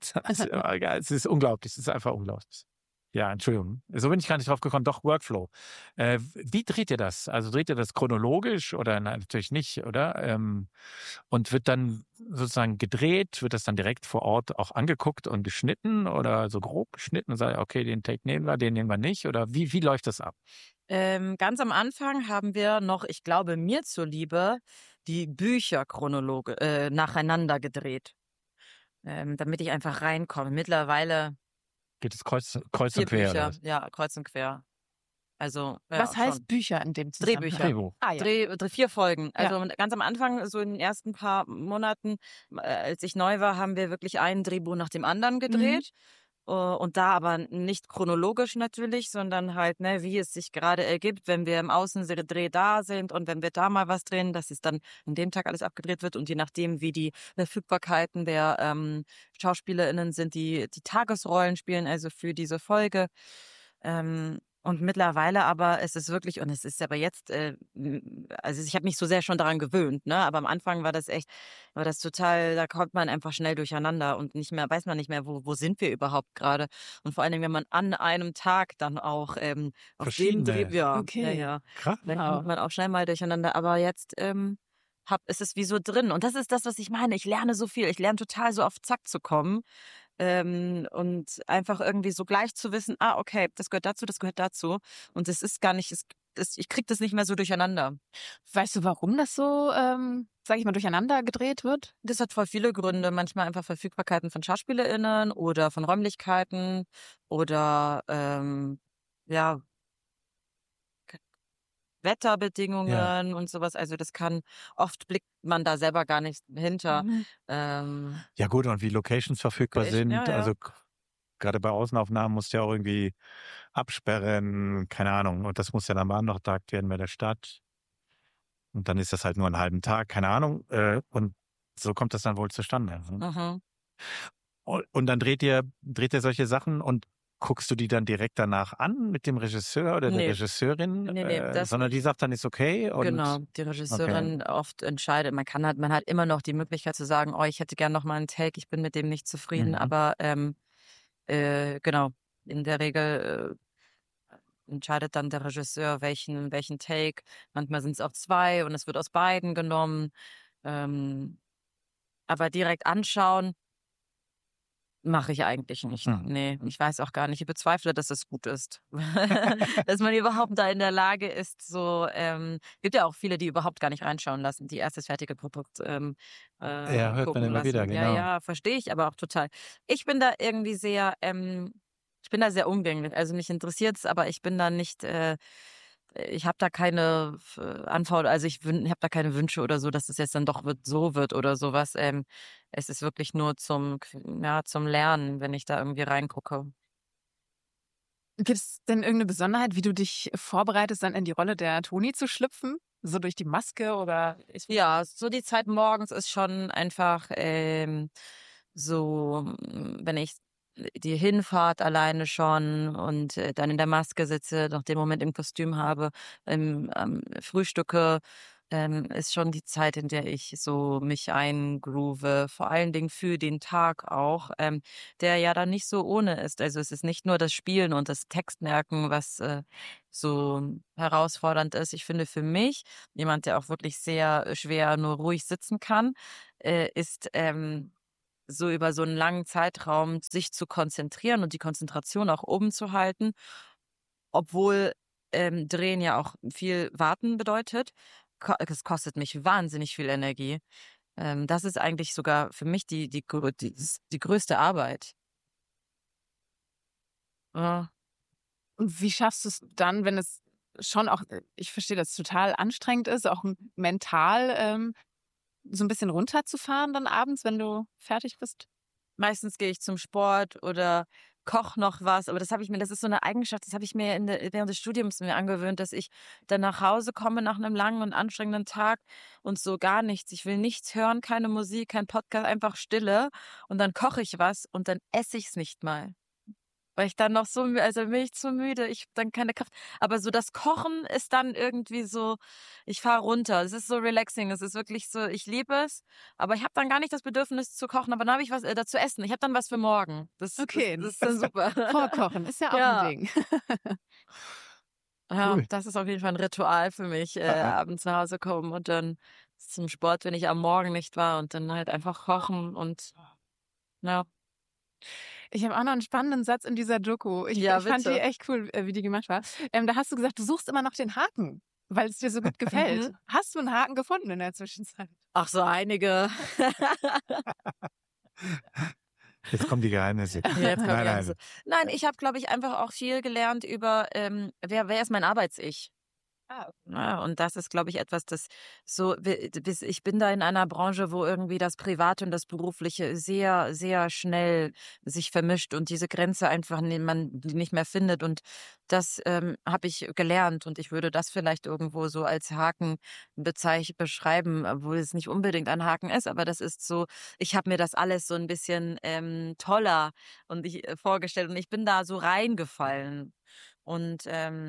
Es ist unglaublich. Es ist einfach unglaublich. Ja, Entschuldigung. So bin ich gar nicht drauf gekommen. Doch, Workflow. Wie dreht ihr das? Also dreht ihr das chronologisch oder nein, natürlich nicht, oder? Und wird dann sozusagen gedreht? Wird das dann direkt vor Ort auch angeguckt und geschnitten oder so grob geschnitten und sagt, okay, den Take nehmen wir, den nehmen wir nicht? Oder wie läuft das ab? Ganz am Anfang haben wir noch, ich glaube, mir zuliebe, die Bücher nacheinander gedreht, damit ich einfach reinkomme. Mittlerweile geht es kreuz und quer? Bücher, ja, kreuz und quer. Also, was heißt Bücher in dem Zusammenhang? Drehbuch. 4 Folgen. Also ganz am Anfang, so in den ersten paar Monaten, als ich neu war, haben wir wirklich ein Drehbuch nach dem anderen gedreht. Und da aber nicht chronologisch natürlich, sondern halt, wie es sich gerade ergibt, wenn wir im Außendreh da sind und wenn wir da mal was drehen, dass es dann an dem Tag alles abgedreht wird und je nachdem, wie die Verfügbarkeiten der SchauspielerInnen sind, die Tagesrollen spielen, also für diese Folge. Und mittlerweile aber es ist wirklich, und es ist aber jetzt, also ich habe mich so sehr schon daran gewöhnt, ne? Aber am Anfang war das total, da kommt man einfach schnell durcheinander und weiß man nicht mehr, wo sind wir überhaupt gerade. Und vor allen Dingen, wenn man an einem Tag dann auch auf dem Dreh, Krass. dann kommt man auch schnell mal durcheinander. Aber jetzt ist es wie so drin. Und das ist das, was ich meine. Ich lerne so viel. Ich lerne total so auf Zack zu kommen. Und einfach irgendwie so gleich zu wissen, okay, das gehört dazu. Und es ist gar nicht, ich krieg das nicht mehr so durcheinander. Weißt du, warum das so, sag ich mal, durcheinander gedreht wird? Das hat voll viele Gründe. Manchmal einfach Verfügbarkeiten von SchauspielerInnen oder von Räumlichkeiten oder, Wetterbedingungen und sowas. Also oft blickt man da selber gar nicht hinter. Ja gut, und wie Locations verfügbar sind. Ja. Also gerade bei Außenaufnahmen musst du ja auch irgendwie absperren, keine Ahnung. Und das muss ja dann beantragt werden bei der Stadt. Und dann ist das halt nur einen halben Tag, keine Ahnung. Und so kommt das dann wohl zustande. Und dann dreht ihr solche Sachen und guckst du die dann direkt danach an mit dem Regisseur oder der Regisseurin? Nee, sondern die sagt dann, ist okay. Und genau, die Regisseurin oft entscheidet. Man hat immer noch die Möglichkeit zu sagen, ich hätte gern noch mal einen Take, ich bin mit dem nicht zufrieden. Aber genau, in der Regel entscheidet dann der Regisseur, welchen Take. Manchmal sind es auch 2 und es wird aus beiden genommen. Aber direkt anschauen mache ich eigentlich nicht. Nee, ich weiß auch gar nicht. Ich bezweifle, dass es gut ist. Dass man überhaupt da in der Lage ist, so, gibt ja auch viele, die überhaupt gar nicht reinschauen lassen, die erst das fertige Produkt hört man immer wieder, genau. Ja, verstehe ich aber auch total. Ich bin da irgendwie sehr, ich bin da sehr umgänglich. Also mich interessiert es, aber ich bin da nicht, ich habe da keine Anforderungen, also ich habe da keine Wünsche oder so, dass es jetzt dann doch so wird oder sowas. Es ist wirklich nur zum Lernen, wenn ich da irgendwie reingucke. Gibt es denn irgendeine Besonderheit, wie du dich vorbereitest, dann in die Rolle der Toni zu schlüpfen? So durch die Maske oder? Ja, so die Zeit morgens ist schon einfach so, wenn ich die Hinfahrt alleine schon und dann in der Maske sitze, noch den Moment im Kostüm habe, frühstücke ist schon die Zeit, in der ich so mich eingroove, vor allen Dingen für den Tag auch, der ja dann nicht so ohne ist. Also es ist nicht nur das Spielen und das Textmerken, was so herausfordernd ist. Ich finde für mich, jemand, der auch wirklich sehr schwer nur ruhig sitzen kann, ist so über so einen langen Zeitraum sich zu konzentrieren und die Konzentration auch oben zu halten, obwohl Drehen ja auch viel Warten bedeutet. Es kostet mich wahnsinnig viel Energie. Das ist eigentlich sogar für mich die größte Arbeit. Ja. Und wie schaffst du es dann, wenn es schon auch, ich verstehe, dass es total anstrengend ist, auch mental so ein bisschen runterzufahren dann abends, wenn du fertig bist? Meistens gehe ich zum Sport oder koche noch was, aber das ist so eine Eigenschaft, das habe ich mir während des Studiums mir angewöhnt, dass ich dann nach Hause komme nach einem langen und anstrengenden Tag und so gar nichts. Ich will nichts hören, keine Musik, kein Podcast, einfach Stille und dann koche ich was und dann esse ich es nicht mal. Weil ich dann noch so, also bin ich zu müde, ich habe dann keine Kraft. Aber so das Kochen ist dann irgendwie so, ich fahre runter. Es ist so relaxing, es ist wirklich so, ich liebe es, aber ich habe dann gar nicht das Bedürfnis zu kochen, aber dann habe ich was dazu essen. Ich habe dann was für morgen. Okay. Das ist dann super. Vorkochen ist ja auch Ja. ein Ding. Ja, Cool. das ist auf jeden Fall ein Ritual für mich, abends nach Hause kommen und dann zum Sport, wenn ich am Morgen nicht war und dann halt einfach kochen und ja. Ich habe auch noch einen spannenden Satz in dieser Doku. Ich Ja, fand die bitte. echt cool, wie die gemacht war. Da hast du gesagt, du suchst immer noch den Haken, weil es dir so gut gefällt. Hast du einen Haken gefunden in der Zwischenzeit? Ach, so einige. Jetzt kommen die Geheimnisse. Jetzt kommt Nein, die nein. ganze. Nein, ich habe, glaube ich, einfach auch viel gelernt über, wer ist mein Arbeits-Ich? Ah, Ja, und das ist, glaube ich, etwas, das so, ich bin da in einer Branche, wo irgendwie das Private und das Berufliche sehr, sehr schnell sich vermischt und diese Grenze einfach man die nicht mehr findet. Und das habe ich gelernt und ich würde das vielleicht irgendwo so als Haken beschreiben, obwohl es nicht unbedingt ein Haken ist, aber das ist so, ich habe mir das alles so ein bisschen toller und vorgestellt und ich bin da so reingefallen. Und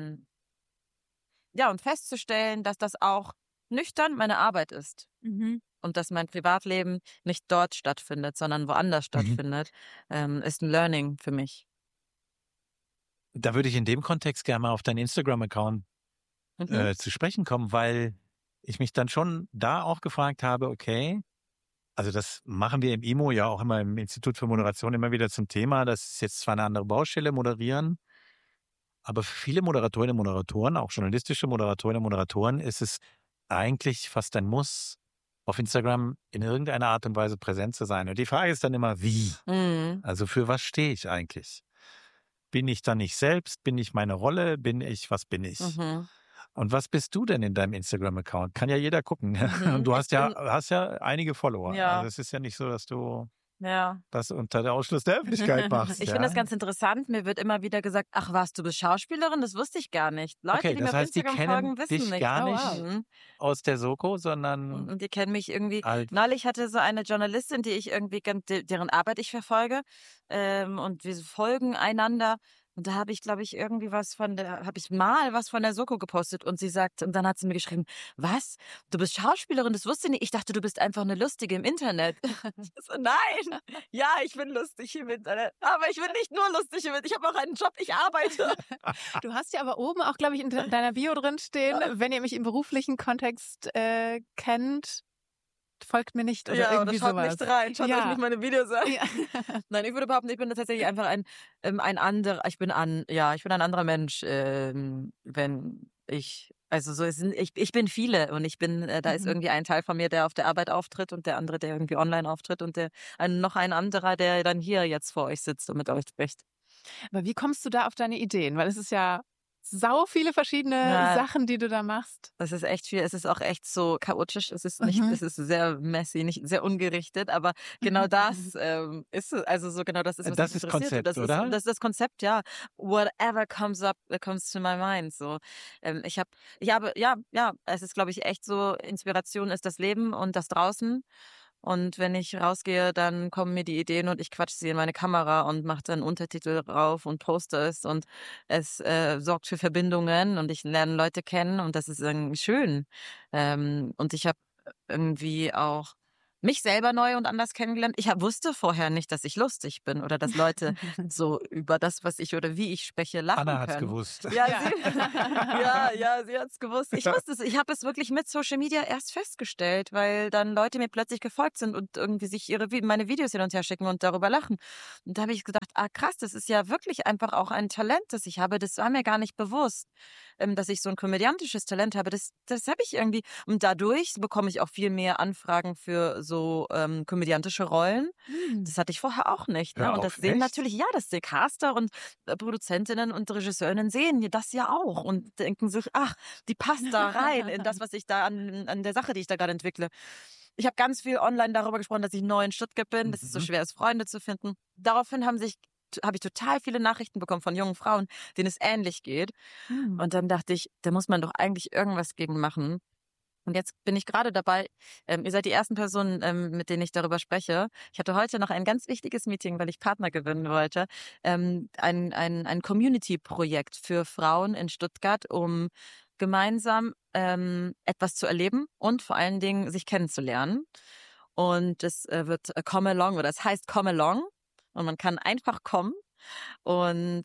ja, und festzustellen, dass das auch nüchtern meine Arbeit ist und dass mein Privatleben nicht dort stattfindet, sondern woanders stattfindet, ist ein Learning für mich. Da würde ich in dem Kontext gerne mal auf deinen Instagram-Account zu sprechen kommen, weil ich mich dann schon da auch gefragt habe, okay, also das machen wir im IMO ja auch immer im Institut für Moderation immer wieder zum Thema. Das ist jetzt zwar eine andere Baustelle, moderieren, aber für viele Moderatorinnen und Moderatoren, auch journalistische Moderatorinnen und Moderatoren, ist es eigentlich fast ein Muss, auf Instagram in irgendeiner Art und Weise präsent zu sein. Und die Frage ist dann immer, wie? Mhm. Also für was stehe ich eigentlich? Bin ich dann nicht selbst? Bin ich meine Rolle? Was bin ich? Mhm. Und was bist du denn in deinem Instagram-Account? Kann ja jeder gucken. Und du hast ja einige Follower. Ja. Also es ist ja nicht so, dass du Ja. das unter der Ausschluss der Öffentlichkeit machst. Ich ja? finde das ganz interessant. Mir wird immer wieder gesagt, ach was, du bist Schauspielerin? Das wusste ich gar nicht. Leute, Okay, die das mir auf heißt, die Instagram kennen folgen, wissen dich nicht. gar Oh, nicht wow. aus der Soko, sondern Und die kennen mich irgendwie. als Neulich hatte so eine Journalistin, die ich irgendwie, deren Arbeit ich verfolge, und wir folgen einander. Und da habe ich, glaube ich, habe ich mal was von der Soko gepostet und und dann hat sie mir geschrieben, was? Du bist Schauspielerin? Das wusste ich nicht. Ich dachte, du bist einfach eine Lustige im Internet. Ich so, nein, ja, ich bin lustig im Internet. Aber ich bin nicht nur lustig im Internet. Ich habe auch einen Job, ich arbeite. Du hast ja aber oben auch, glaube ich, in deiner Bio drin stehen, wenn ihr mich im beruflichen Kontext kennt, folgt mir nicht oder Ja, oder irgendwie schaut sowas. nicht rein, schaut euch nicht meine Videos an. Ja. Nein, ich würde behaupten, ich bin tatsächlich einfach ein anderer, ich bin ein anderer Mensch, ich bin viele und da ist irgendwie ein Teil von mir, der auf der Arbeit auftritt und der andere, der irgendwie online auftritt und noch ein anderer, der dann hier jetzt vor euch sitzt und mit euch spricht. Aber wie kommst du da auf deine Ideen? Weil es ist ja sau viele verschiedene Ja. Sachen, die du da machst. Es ist echt viel, es ist auch echt so chaotisch, es ist nicht, es ist sehr messy, nicht sehr ungerichtet, aber genau das ist es, also so genau das ist, was Das mich ist interessiert. Konzept, oder? Das ist das Konzept, ja. Whatever comes up, comes to my mind. So, es ist, glaube ich, echt so, Inspiration ist das Leben und das draußen. Und wenn ich rausgehe, dann kommen mir die Ideen und ich quatsche sie in meine Kamera und mache dann Untertitel drauf und poste es. Und es sorgt für Verbindungen und ich lerne Leute kennen und das ist irgendwie schön. Und ich habe irgendwie auch mich selber neu und anders kennengelernt. Ich wusste vorher nicht, dass ich lustig bin oder dass Leute so über das, was ich oder wie ich spreche, lachen Anna hat's können. gewusst. Ja, sie hat's gewusst. Ich wusste es. Ich habe es wirklich mit Social Media erst festgestellt, weil dann Leute mir plötzlich gefolgt sind und irgendwie sich meine Videos hin und her schicken und darüber lachen. Und da habe ich gedacht, krass, das ist ja wirklich einfach auch ein Talent, das ich habe. Das war mir gar nicht bewusst, dass ich so ein komödiantisches Talent habe. Das habe ich irgendwie. Und dadurch bekomme ich auch viel mehr Anfragen für so komödiantische Rollen. Das hatte ich vorher auch nicht. Ne? Hör Und das auf, sehen echt? natürlich, ja, das die Caster und Produzentinnen und Regisseurinnen sehen das ja auch und denken sich, ach, die passt da rein in das, was ich da an der Sache, die ich da gerade entwickle. Ich habe ganz viel online darüber gesprochen, dass ich neu in Stuttgart bin, dass es so schwer ist, Freunde zu finden. Daraufhin habe ich total viele Nachrichten bekommen von jungen Frauen, denen es ähnlich geht. Und dann dachte ich, da muss man doch eigentlich irgendwas gegen machen. Und jetzt bin ich gerade dabei, ihr seid die ersten Personen, mit denen ich darüber spreche. Ich hatte heute noch ein ganz wichtiges Meeting, weil ich Partner gewinnen wollte. Ein Community-Projekt für Frauen in Stuttgart, um gemeinsam etwas zu erleben und vor allen Dingen sich kennenzulernen. Und es wird Come Along oder es heißt Come Along und man kann einfach kommen. Und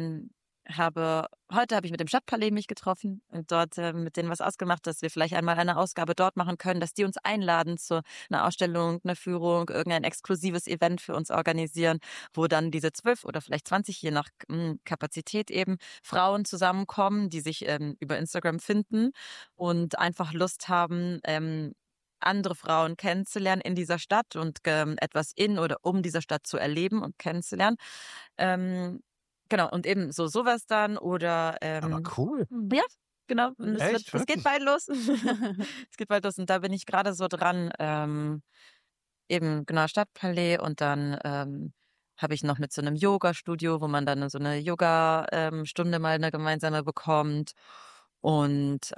heute habe ich mit dem Stadtpalais mich getroffen und dort mit denen was ausgemacht, dass wir vielleicht einmal eine Ausgabe dort machen können, dass die uns einladen zu einer Ausstellung, einer Führung, irgendein exklusives Event für uns organisieren, wo dann diese 12 oder vielleicht 20, je nach Kapazität eben, Frauen zusammenkommen, die sich über Instagram finden und einfach Lust haben, andere Frauen kennenzulernen in dieser Stadt und etwas in oder um dieser Stadt zu erleben und kennenzulernen. Genau, und eben sowas dann oder Aber cool. ja, genau. Und Echt? es geht bald los. Es geht bald los und da bin ich gerade so dran, eben genau Stadtpalais und dann habe ich noch mit so einem Yoga-Studio, wo man dann so eine Yoga-Stunde mal eine gemeinsame bekommt und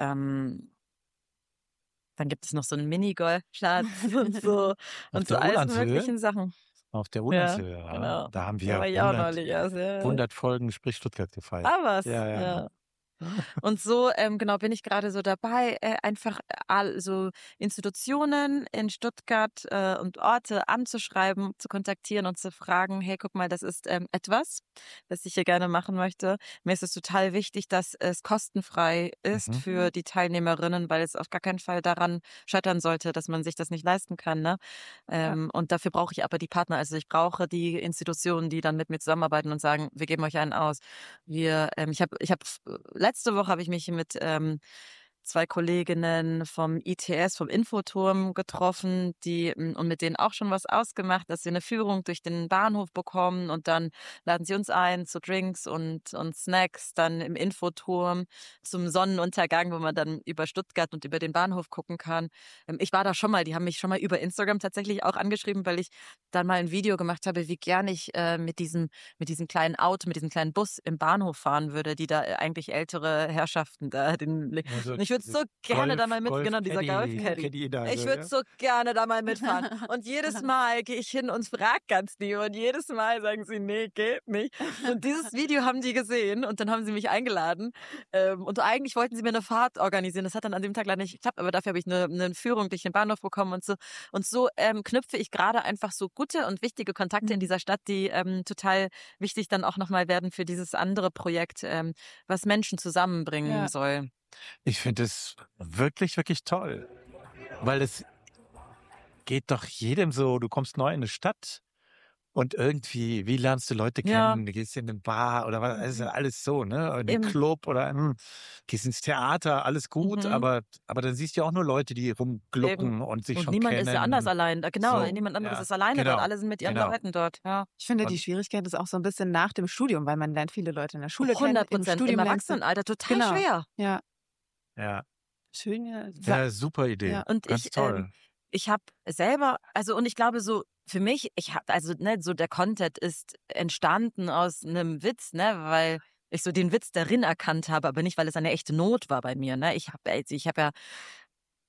dann gibt es noch so einen Minigolfplatz und so Auf und so der alles Ulandshöhe? möglichen Sachen. Auf der Ja, Ulandshöhe, ja. genau. Da haben Da wir war ich auch 100, neulich erst, ja. 100 Folgen Sprich Stuttgart gefeiert. Was? Ja. Ja. Und so, genau, bin ich gerade so dabei, einfach so Institutionen in Stuttgart und Orte anzuschreiben, zu kontaktieren und zu fragen, hey, guck mal, das ist etwas, was ich hier gerne machen möchte. Mir ist es total wichtig, dass es kostenfrei ist für die Teilnehmerinnen, weil es auf gar keinen Fall daran scheitern sollte, dass man sich das nicht leisten kann. Ne? Und dafür brauche ich aber die Partner. Also ich brauche die Institutionen, die dann mit mir zusammenarbeiten und sagen, wir geben euch einen aus. Ich habe letzte Woche habe ich mich mit 2 Kolleginnen vom ITS, vom Infoturm getroffen, und mit denen auch schon was ausgemacht, dass sie eine Führung durch den Bahnhof bekommen und dann laden sie uns ein zu Drinks und Snacks dann im Infoturm zum Sonnenuntergang, wo man dann über Stuttgart und über den Bahnhof gucken kann. Ich war da schon mal, die haben mich schon mal über Instagram tatsächlich auch angeschrieben, weil ich dann mal ein Video gemacht habe, wie gern ich mit diesem kleinen Auto, mit diesem kleinen Bus im Bahnhof fahren würde, die da eigentlich ältere Herrschaften da. Also Ich würde so gerne da mal mit, genau, dieser Golf-Caddy. Caddy da, Ich so, würde ja. so gerne da mal mitfahren. Und jedes Mal gehe ich hin und frage ganz lieb. Und jedes Mal sagen sie, nee, geht nicht. Und dieses Video haben die gesehen und dann haben sie mich eingeladen. Und eigentlich wollten sie mir eine Fahrt organisieren. Das hat dann an dem Tag leider nicht geklappt, aber dafür habe ich eine Führung durch den Bahnhof bekommen und so. Und so knüpfe ich gerade einfach so gute und wichtige Kontakte in dieser Stadt, die total wichtig dann auch nochmal werden für dieses andere Projekt, was Menschen zusammenbringen soll. Ich finde es wirklich, wirklich toll. Weil es geht doch jedem so, du kommst neu in eine Stadt und irgendwie, wie lernst du Leute Ja. kennen? Du gehst in eine Bar oder was, das ist ja alles so, ne? In Eben. den Club oder gehst ins Theater, alles gut, aber dann siehst du ja auch nur Leute, die rumglucken und sich Und schon niemand kennen. ist ja anders allein. Genau, So, niemand anderes ja, ist alleine genau, dort. Alle sind mit ihren genau. Leuten dort. Ja. Ich finde, Und- die Schwierigkeit ist auch so ein bisschen nach dem Studium, weil man lernt viele Leute in der Schule kennen. 100%. Im lernst du- Erwachsenenalter total Genau. schwer. Ja, Ja, schön. Ja. ja, super Idee. Ja. Und Ganz toll. ich habe selber, also und ich glaube so, für mich, so der Content ist entstanden aus einem Witz, ne, weil ich so den Witz darin erkannt habe, aber nicht, weil es eine echte Not war bei mir, ne. Ich habe ja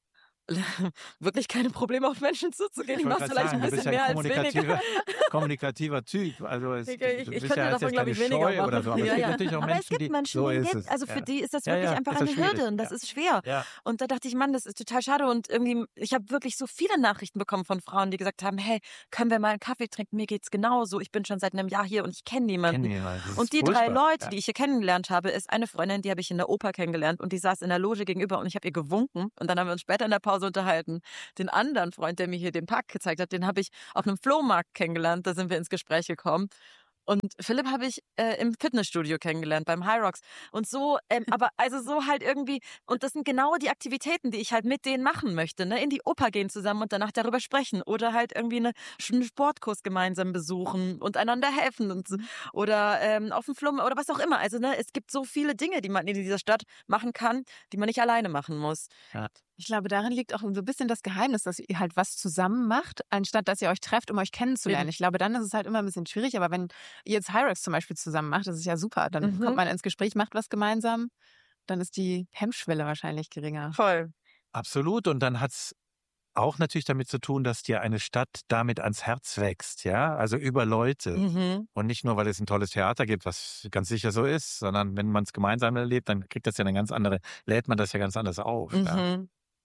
wirklich keine Probleme auf Menschen zuzugehen. Ich mache wollte vielleicht gerade ein sagen, du bist bisschen ja mehr ein als weniger. kommunikativer Typ. Also Ich du bist könnte ja davon, jetzt glaube keine ich, weniger Scheu oder machen. so. Aber es gibt natürlich auch Aber es Menschen, gibt die Menschen, so denen ist geht, es. also für Ja. die ist das Ja, wirklich ja, einfach ist das eine schwierig. Hürde und das Ja. ist schwer. Ja. Und da dachte ich, Mann, das ist total schade. Und irgendwie, ich habe wirklich so viele Nachrichten bekommen von Frauen, die gesagt haben, hey, können wir mal einen Kaffee trinken? Mir geht's genauso. Ich bin schon seit einem Jahr hier und ich kenne niemanden. Kennen die mal. Das ist Und die 3 furchtbar. Leute, die ich hier kennengelernt habe, ist eine Freundin, die habe ich in der Oper kennengelernt und die saß in der Loge gegenüber und ich habe ihr gewunken und dann haben wir uns später in der Pause unterhalten. Den anderen Freund, der mir hier den Park gezeigt hat, den habe ich auf einem Flohmarkt kennengelernt, da sind wir ins Gespräch gekommen. Und Philipp habe ich im Fitnessstudio kennengelernt, beim High Rocks. Und so, aber also so halt irgendwie, und das sind genau die Aktivitäten, die ich halt mit denen machen möchte, ne? In die Oper gehen zusammen und danach darüber sprechen. Oder halt irgendwie einen Sportkurs gemeinsam besuchen und einander helfen und so. Oder auf dem Flum oder was auch immer. Also, ne, es gibt so viele Dinge, die man in dieser Stadt machen kann, die man nicht alleine machen muss. Ja. Ich glaube, darin liegt auch so ein bisschen das Geheimnis, dass ihr halt was zusammen macht, anstatt dass ihr euch trefft, um euch kennenzulernen. Eben. Ich glaube, dann ist es halt immer ein bisschen schwierig. Aber wenn ihr jetzt Hyrax zum Beispiel zusammen macht, das ist ja super. Dann kommt man ins Gespräch, macht was gemeinsam. Dann ist die Hemmschwelle wahrscheinlich geringer. Voll. Absolut. Und dann hat's auch natürlich damit zu tun, dass dir eine Stadt damit ans Herz wächst, ja, also über Leute. Mhm. Und nicht nur, weil es ein tolles Theater gibt, was ganz sicher so ist, sondern wenn man es gemeinsam erlebt, dann kriegt das ja lädt man das ja ganz anders auf. Ja. Mhm.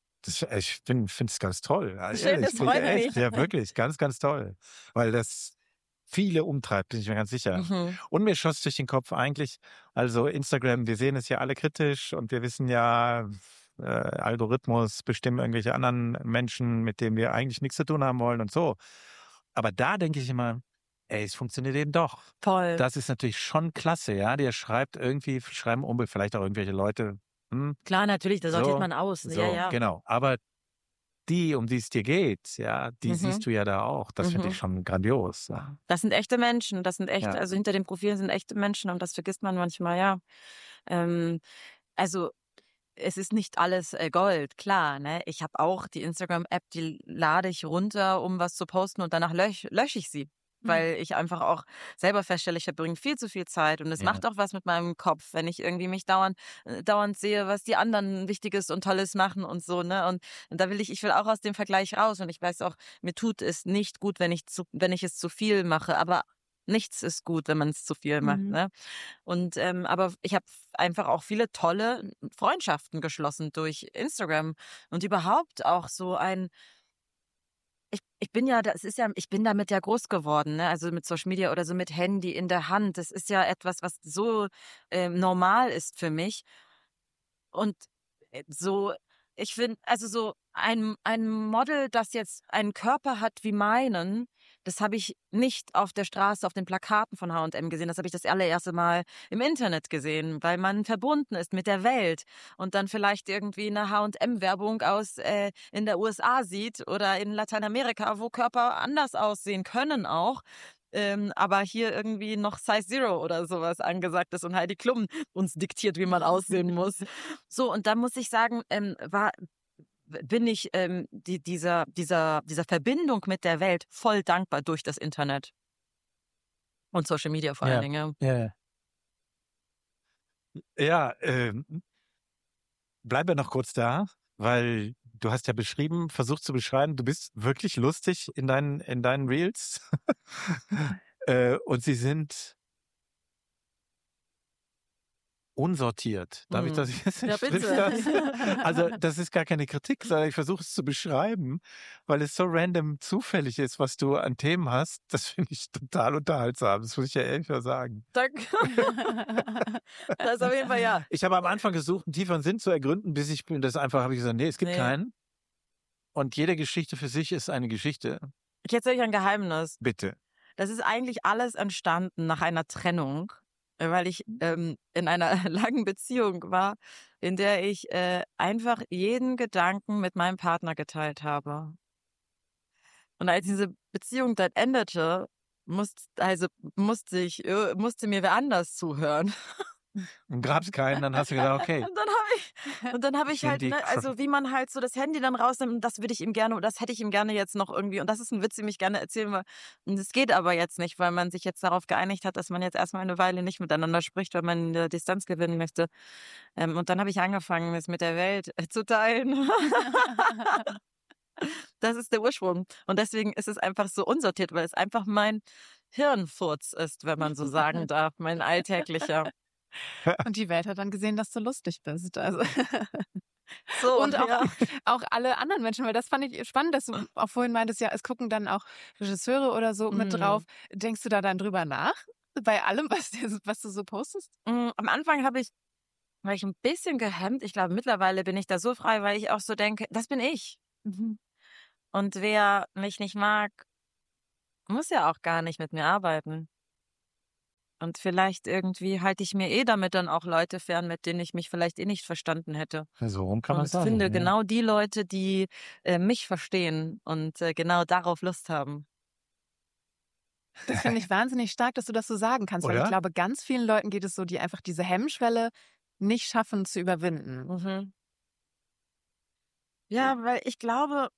Ich finde es ganz toll. Ja, Schön, ehrlich, das freut echt, mich. ja, wirklich, ganz, ganz toll. Weil das viele umtreibt, bin ich mir ganz sicher. Mhm. Und mir schoss durch den Kopf eigentlich, also Instagram, wir sehen es ja alle kritisch und wir wissen ja, Algorithmus bestimmen irgendwelche anderen Menschen, mit denen wir eigentlich nichts zu tun haben wollen und so. Aber da denke ich immer, ey, es funktioniert eben doch. Voll. Das ist natürlich schon klasse, ja. Der schreiben vielleicht auch irgendwelche Leute. Klar, natürlich, da sortiert So, man aus. So, Ja, ja. genau. Aber die, um die es dir geht, ja, die siehst du ja da auch. Das finde ich schon grandios. Ja. Das sind echte Menschen, Ja. also hinter den Profilen sind echte Menschen und das vergisst man manchmal, ja. Also es ist nicht alles Gold, klar, ne? Ich habe auch die Instagram-App, die lade ich runter, um was zu posten und danach lösche ich sie. Weil ich einfach auch selber feststelle, ich verbringe viel zu viel Zeit und es Ja. macht auch was mit meinem Kopf, wenn ich irgendwie mich dauernd sehe, was die anderen Wichtiges und Tolles machen und so, ne? Und da ich will auch aus dem Vergleich raus und ich weiß auch, mir tut es nicht gut, wenn ich es zu viel mache, aber nichts ist gut, wenn man es zu viel macht, ne? Und aber ich habe einfach auch viele tolle Freundschaften geschlossen durch Instagram und überhaupt auch so ich bin damit ja groß geworden, ne? Also mit Social Media oder so mit Handy in der Hand. Das ist ja etwas, was so normal ist für mich. Und so, ich finde, also so ein Model, das jetzt einen Körper hat wie meinen, das habe ich nicht auf der Straße, auf den Plakaten von H&M gesehen. Das habe ich das allererste Mal im Internet gesehen, weil man verbunden ist mit der Welt und dann vielleicht irgendwie eine H&M-Werbung in der USA sieht oder in Lateinamerika, wo Körper anders aussehen können auch. Aber hier irgendwie noch Size Zero oder sowas angesagt ist und Heidi Klum uns diktiert, wie man aussehen muss. So, und da muss ich sagen, bin ich dieser Verbindung mit der Welt voll dankbar durch das Internet. Und Social Media vor allen Dingen. Ja. Ja, bleib ja noch kurz da, weil du hast ja versucht zu beschreiben, du bist wirklich lustig in deinen Reels. Und sie sind unsortiert. Darf ich das jetzt? Ja, bitte. Also das ist gar keine Kritik, sondern ich versuche es zu beschreiben, weil es so random zufällig ist, was du an Themen hast. Das finde ich total unterhaltsam. Das muss ich ja ehrlich mal sagen. Danke. Das ist auf jeden Fall ja. Ich habe am Anfang gesucht, einen tieferen Sinn zu ergründen, bis ich habe ich gesagt, nee, es gibt keinen. Und jede Geschichte für sich ist eine Geschichte. Ich erzähle euch ein Geheimnis. Bitte. Das ist eigentlich alles entstanden nach einer Trennung, weil ich in einer langen Beziehung war, in der ich einfach jeden Gedanken mit meinem Partner geteilt habe. Und als diese Beziehung dann endete, musste mir wer anders zuhören. und grabst keinen, dann hast du gesagt, okay. Und dann habe ich halt, Handy- also wie man halt so das Handy dann rausnimmt, und das würde ich ihm gerne, oder das hätte ich ihm gerne jetzt noch irgendwie, und das ist ein Witz, den ich gerne erzählen will. Und es geht aber jetzt nicht, weil man sich jetzt darauf geeinigt hat, dass man jetzt erstmal eine Weile nicht miteinander spricht, weil man Distanz gewinnen möchte. Und dann habe ich angefangen, es mit der Welt zu teilen. Das ist der Ursprung. Und deswegen ist es einfach so unsortiert, weil es einfach mein Hirnfurz ist, wenn man so sagen darf, mein alltäglicher. Und die Welt hat dann gesehen, dass du lustig bist. Also. So, Und auch, ja. auch alle anderen Menschen, weil das fand ich spannend, dass du auch vorhin meintest, ja, es gucken dann auch Regisseure oder so mit drauf. Denkst du da dann drüber nach? Bei allem, was du so postest? Am Anfang war ich ein bisschen gehemmt. Ich glaube, mittlerweile bin ich da so frei, weil ich auch so denke, das bin ich. Und wer mich nicht mag, muss ja auch gar nicht mit mir arbeiten. Und vielleicht irgendwie halte ich mir damit dann auch Leute fern, mit denen ich mich vielleicht nicht verstanden hätte. So rum kann Und man ich sagen. finde ja. genau die Leute, die mich verstehen und genau darauf Lust haben. Das finde ich wahnsinnig stark, dass du das so sagen kannst, weil Oder? ich glaube, ganz vielen Leuten geht es so, die einfach diese Hemmschwelle nicht schaffen zu überwinden. Ja, weil ich glaube,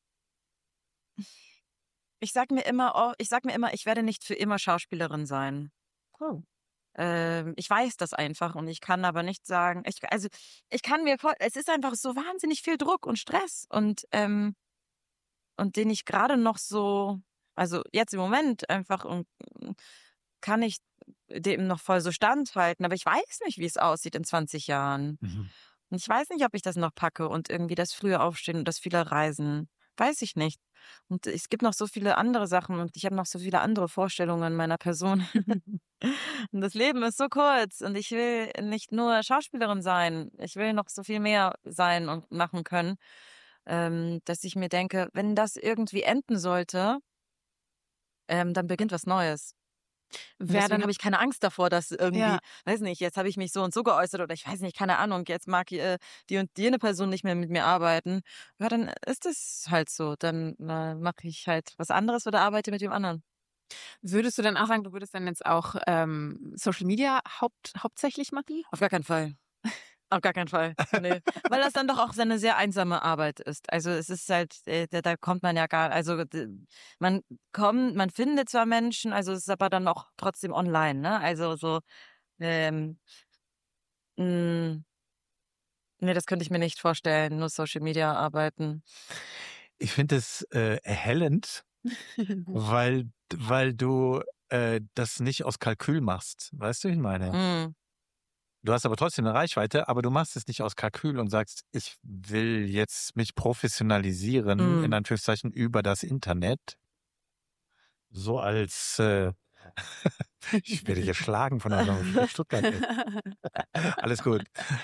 ich sag mir immer, ich werde nicht für immer Schauspielerin sein. Ich weiß das einfach und ich kann aber nicht sagen, es ist einfach so wahnsinnig viel Druck und Stress und den ich gerade noch so, also jetzt im Moment einfach kann ich dem noch voll so standhalten, aber ich weiß nicht, wie es aussieht in 20 Jahren. Und ich weiß nicht, ob ich das noch packe und irgendwie das frühe Aufstehen und das viele Reisen. Weiß ich nicht. Und es gibt noch so viele andere Sachen und ich habe noch so viele andere Vorstellungen meiner Person. Und das Leben ist so kurz und ich will nicht nur Schauspielerin sein. Ich will noch so viel mehr sein und machen können, dass ich mir denke, wenn das irgendwie enden sollte, dann beginnt was Neues. Deswegen habe ich keine Angst davor, dass irgendwie, weiß nicht, jetzt habe ich mich so und so geäußert oder ich weiß nicht, keine Ahnung, jetzt mag die und jene Person nicht mehr mit mir arbeiten. Ja, dann ist es halt so. Dann mache ich halt was anderes oder arbeite mit dem anderen. Würdest du dann auch sagen, du würdest dann jetzt auch Social Media hauptsächlich machen? Auf gar keinen Fall. Auf gar keinen Fall. Nee. Weil das dann doch auch eine sehr einsame Arbeit ist. Also es ist halt, da kommt man ja man findet zwar Menschen, also es ist aber dann auch trotzdem online, ne? Also so, nee, das könnte ich mir nicht vorstellen, nur Social Media arbeiten. Ich finde es erhellend, weil du das nicht aus Kalkül machst. Weißt du, wie ich meine? Du hast aber trotzdem eine Reichweite, aber du machst es nicht aus Kalkül und sagst, ich will jetzt mich professionalisieren, in Anführungszeichen, über das Internet. So als, ich werde hier schlagen von einer Stuttgart. Alles gut.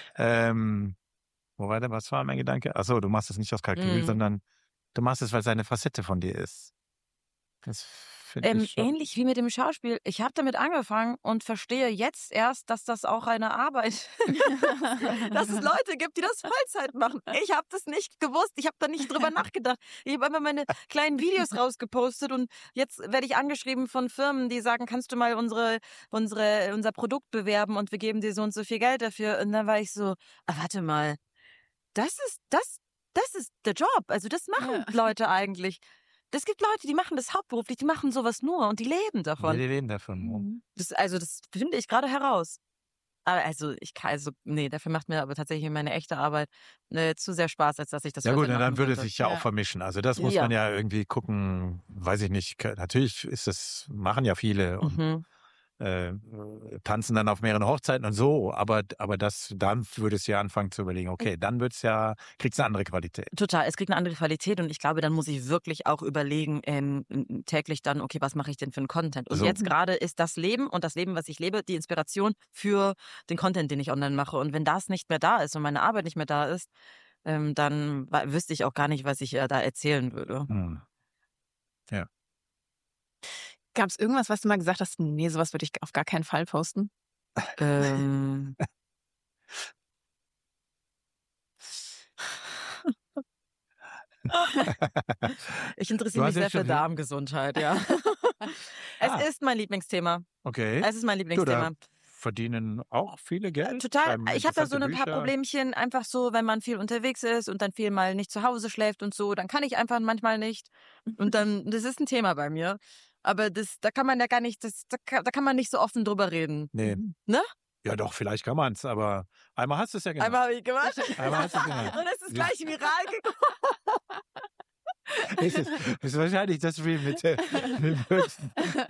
Was war mein Gedanke? Achso, du machst es nicht aus Kalkül, sondern du machst es, weil es eine Facette von dir ist. Das finde ich schon. Ähnlich wie mit dem Schauspiel. Ich habe damit angefangen und verstehe jetzt erst, dass das auch eine Arbeit ist. Dass es Leute gibt, die das Vollzeit machen. Ich habe das nicht gewusst. Ich habe da nicht drüber nachgedacht. Ich habe einfach meine kleinen Videos rausgepostet und jetzt werde ich angeschrieben von Firmen, die sagen, kannst du mal unser Produkt bewerben und wir geben dir so und so viel Geld dafür. Und dann war ich so, warte mal, das ist der Job. Also das machen Leute eigentlich. Es gibt Leute, die machen das hauptberuflich, die machen sowas nur und die leben davon. Ja, die leben davon. Das finde ich gerade heraus. Aber dafür macht mir aber tatsächlich meine echte Arbeit zu sehr Spaß, als dass ich das Ja gut, Vollzeit dann machen würde es könnte. sich ja auch vermischen. Also das muss man ja irgendwie gucken, weiß ich nicht. Natürlich machen ja viele und tanzen dann auf mehreren Hochzeiten und so, aber dann würdest du ja anfangen zu überlegen, okay, dann kriegst du eine andere Qualität. Total, es kriegt eine andere Qualität und ich glaube, dann muss ich wirklich auch überlegen, täglich dann, okay, was mache ich denn für einen Content? Und jetzt gerade ist das Leben und das Leben, was ich lebe, die Inspiration für den Content, den ich online mache. Und wenn das nicht mehr da ist und meine Arbeit nicht mehr da ist, dann wüsste ich auch gar nicht, was ich da erzählen würde. Ja. Gab es irgendwas, was du mal gesagt hast, nee, sowas würde ich auf gar keinen Fall posten? Ich interessiere mich sehr für Darmgesundheit, ja. Es ist mein Lieblingsthema. Okay. Es ist mein Lieblingsthema. Du, verdienen auch viele Geld. Total. schreiben Ich habe da so interessante ein paar Bücher. Problemchen, einfach so, wenn man viel unterwegs ist und dann viel mal nicht zu Hause schläft und so, dann kann ich einfach manchmal nicht. Und dann, das ist ein Thema bei mir. Aber da kann man ja gar nicht, da kann man nicht so offen drüber reden. Nee. Ne? Ja doch, vielleicht kann man es, aber einmal hast du es ja gemacht. Einmal habe ich gemacht. Einmal hast du es gemacht. Und es ist gleich viral gekommen. ist wahrscheinlich das Reel mit dem höchsten.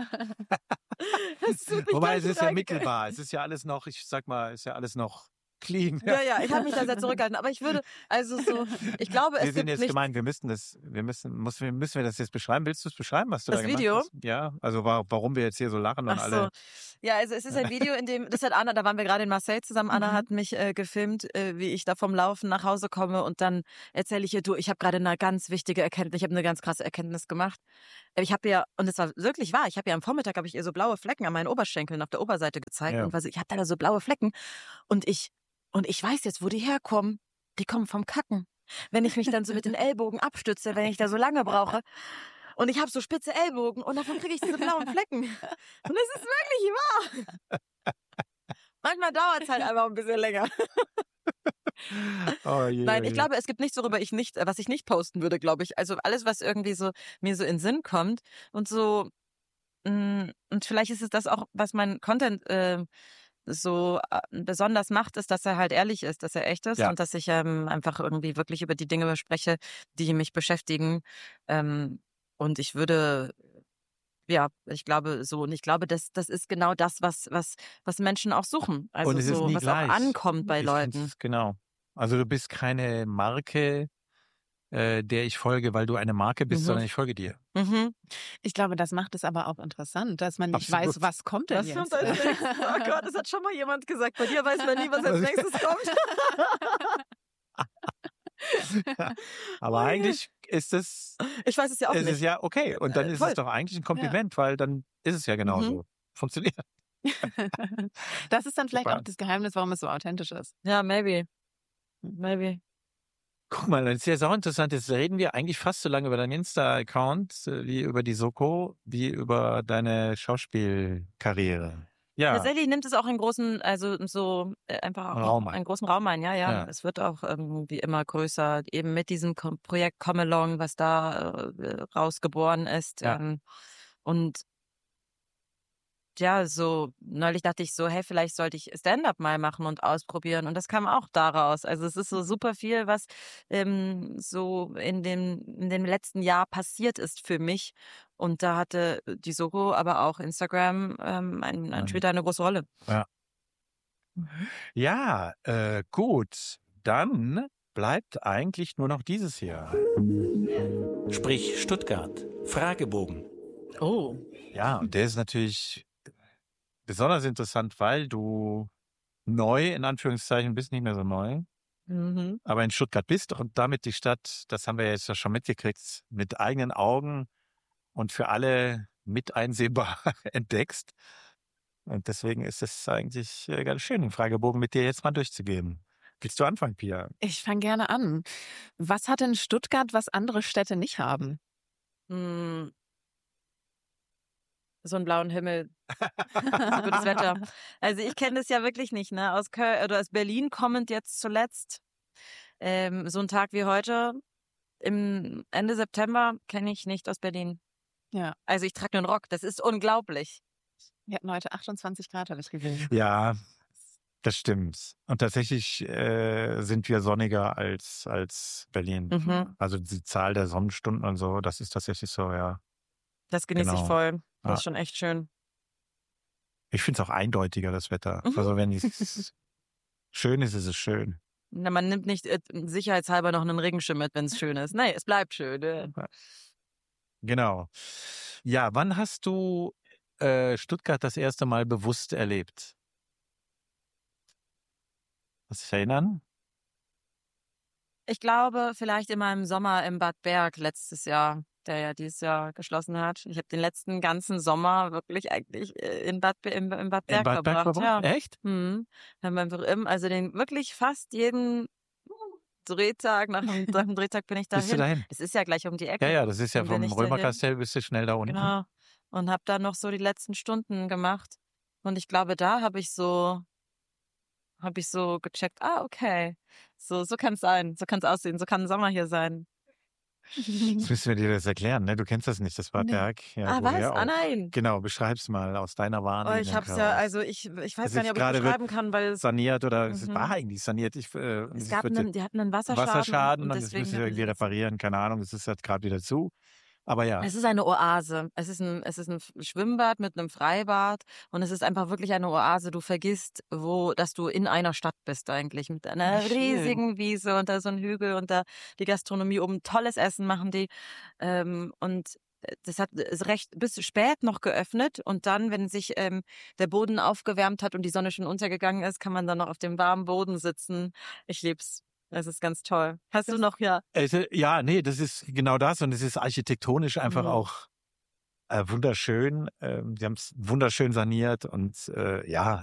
Wobei es ist ja mittelbar. Es ist ja alles noch, ich sag mal, ist ja alles noch clean. Ja, ich habe mich da sehr zurückgehalten. Aber ich würde, also so, ich glaube, Wir es sind gibt jetzt nicht... gemeint, müssen wir das jetzt beschreiben? Willst du es beschreiben, was du Das da gemacht Video? hast? Ja, also warum wir jetzt hier so lachen und Ach alle. so. Ja, also es ist ein Video, in dem, das hat Anna, da waren wir gerade in Marseille zusammen, Anna Mhm. hat mich gefilmt, wie ich da vom Laufen nach Hause komme und dann erzähle ich ihr, du, ich habe gerade eine ganz wichtige Erkenntnis, ich habe eine ganz krasse Erkenntnis gemacht. Ich habe ja, und es war wirklich wahr, am Vormittag habe ich ihr so blaue Flecken an meinen Oberschenkeln auf der Oberseite gezeigt Ja. und ich habe da so blaue Flecken und ich weiß jetzt, wo die herkommen. Die kommen vom Kacken. Wenn ich mich dann so mit den Ellbogen abstütze, wenn ich da so lange brauche. Und ich habe so spitze Ellbogen und davon kriege ich diese blauen Flecken. Und es ist wirklich wahr. Manchmal dauert es halt einfach ein bisschen länger. Oh je, Nein, oh ich je. glaube, es gibt nichts, was ich nicht posten würde, glaube ich. Also alles, was irgendwie so mir so in den Sinn kommt und so. Und vielleicht ist es das auch, was mein Content so besonders macht, ist, dass er halt ehrlich ist, dass er echt ist Ja. und dass ich einfach irgendwie wirklich über die Dinge spreche, die mich beschäftigen. Und ich würde, ja, ich glaube, das ist genau das, was Menschen auch suchen. Also Und es ist so, nie was gleich. auch ankommt bei Ich Leuten. find's, genau. Also du bist keine Marke, der ich folge, weil du eine Marke bist, Mhm. sondern ich folge dir. Mhm. Ich glaube, das macht es aber auch interessant, dass man nicht Absolut. weiß, was kommt denn Was jetzt. kommt als nächstes? Oh Gott, das hat schon mal jemand gesagt. Bei dir weiß man nie, was als nächstes kommt. Aber eigentlich ist es, Ich weiß es ja auch ist es nicht. ja okay. Und dann ist voll. es doch eigentlich ein Kompliment, weil dann ist es ja genauso. Funktioniert. Das ist dann vielleicht Super. auch das Geheimnis, warum es so authentisch ist. Ja, maybe. Maybe. Guck mal, das ist ja auch interessant. Jetzt reden wir eigentlich fast so lange über deinen Insta-Account wie über die Soko, wie über deine Schauspielkarriere. Ja, Tatsächlich nimmt es auch einen großen, also so einfach auch Raum ein. einen großen Raum ein. Ja. Ja. Es wird auch irgendwie immer größer, eben mit diesem Projekt Come Along, was da rausgeboren ist. Ja. Und ja, so neulich dachte ich so, hey, vielleicht sollte ich Stand-up mal machen und ausprobieren. Und das kam auch daraus. Also es ist so super viel, was so in dem letzten Jahr passiert ist für mich. Und da hatte die Soko, aber auch Instagram, ein Twitter eine große Rolle. Ja, gut. Dann bleibt eigentlich nur noch dieses Jahr. Sprich Stuttgart. Fragebogen. Oh. Ja, und der ist natürlich besonders interessant, weil du neu, in Anführungszeichen, bist, nicht mehr so neu, Mhm. aber in Stuttgart bist und damit die Stadt, das haben wir jetzt ja schon mitgekriegt, mit eigenen Augen und für alle mit einsehbar entdeckst. Und deswegen ist es eigentlich ganz schön, den Fragebogen mit dir jetzt mal durchzugeben. Willst du anfangen, Pia? Ich fange gerne an. Was hat denn Stuttgart, was andere Städte nicht haben? Hm. So einen blauen Himmel. Gutes Wetter. Also ich kenne das ja wirklich nicht, ne? Aus Köln oder aus Berlin kommend jetzt zuletzt. So ein Tag wie heute im Ende September kenne ich nicht aus Berlin. Ja, Also ich trage einen Rock. Das ist unglaublich. wir hatten heute 28 Grad, habe ich gesehen. Ja, das stimmt. Und tatsächlich sind wir sonniger als Berlin. Mhm. Also die Zahl der Sonnenstunden und so, das ist tatsächlich so, ja. Das genieße ich Genau. voll. Das Ja. ist schon echt schön. Ich finde es auch eindeutiger, das Wetter. Mhm. Also wenn es schön ist, ist es schön. Na, man nimmt nicht sicherheitshalber noch einen Regenschirm mit, wenn es schön ist. Nee, es bleibt schön. Ne? Genau. Ja, wann hast du Stuttgart das erste Mal bewusst erlebt? Kannst du dich erinnern? Ich glaube, vielleicht in meinem Sommer im Bad Berg letztes Jahr, der ja dieses Jahr geschlossen hat. Ich habe den letzten ganzen Sommer wirklich eigentlich im Bad Berg In Bad verbracht. Berg verbracht? Ja. Echt? Haben wir einfach also den wirklich fast jeden Drehtag, nach dem Drehtag bin ich Bist du dahin. dahin? Das ist ja gleich um die Ecke. Ja, ja, das ist ja Dann bin vom ich dahin. Römerkastell bist du schnell da unten. Genau. Und habe dann noch so die letzten Stunden gemacht. Und ich glaube, da habe ich so gecheckt, okay, so kann es sein, so kann es aussehen, so kann ein Sommer hier sein. Jetzt müssen wir dir das erklären, ne? Du kennst das nicht, das Bad-Berg. Ja, was? woher auch. Nein. Genau, beschreib's mal aus deiner Wahrnehmung. Ich hab's ja, also ich weiß gar nicht, ob ich beschreiben kann, weil saniert oder es war eigentlich saniert. die hatten einen Wasserschaden und das müssen wir irgendwie reparieren, keine Ahnung, es ist jetzt gerade wieder zu. Aber ja. Es ist eine Oase. Es ist ein Schwimmbad mit einem Freibad und es ist einfach wirklich eine Oase. Du vergisst, dass du in einer Stadt bist eigentlich, mit einer riesigen Wiese und da so ein Hügel und da die Gastronomie oben, tolles Essen machen die. Und das hat recht bis spät noch geöffnet und dann, wenn sich der Boden aufgewärmt hat und die Sonne schon untergegangen ist, kann man dann noch auf dem warmen Boden sitzen. Ich lieb's. Das ist ganz toll. Hast du noch, ja? Ja, nee, das ist genau das und es ist architektonisch einfach auch wunderschön. Sie haben es wunderschön saniert und ja,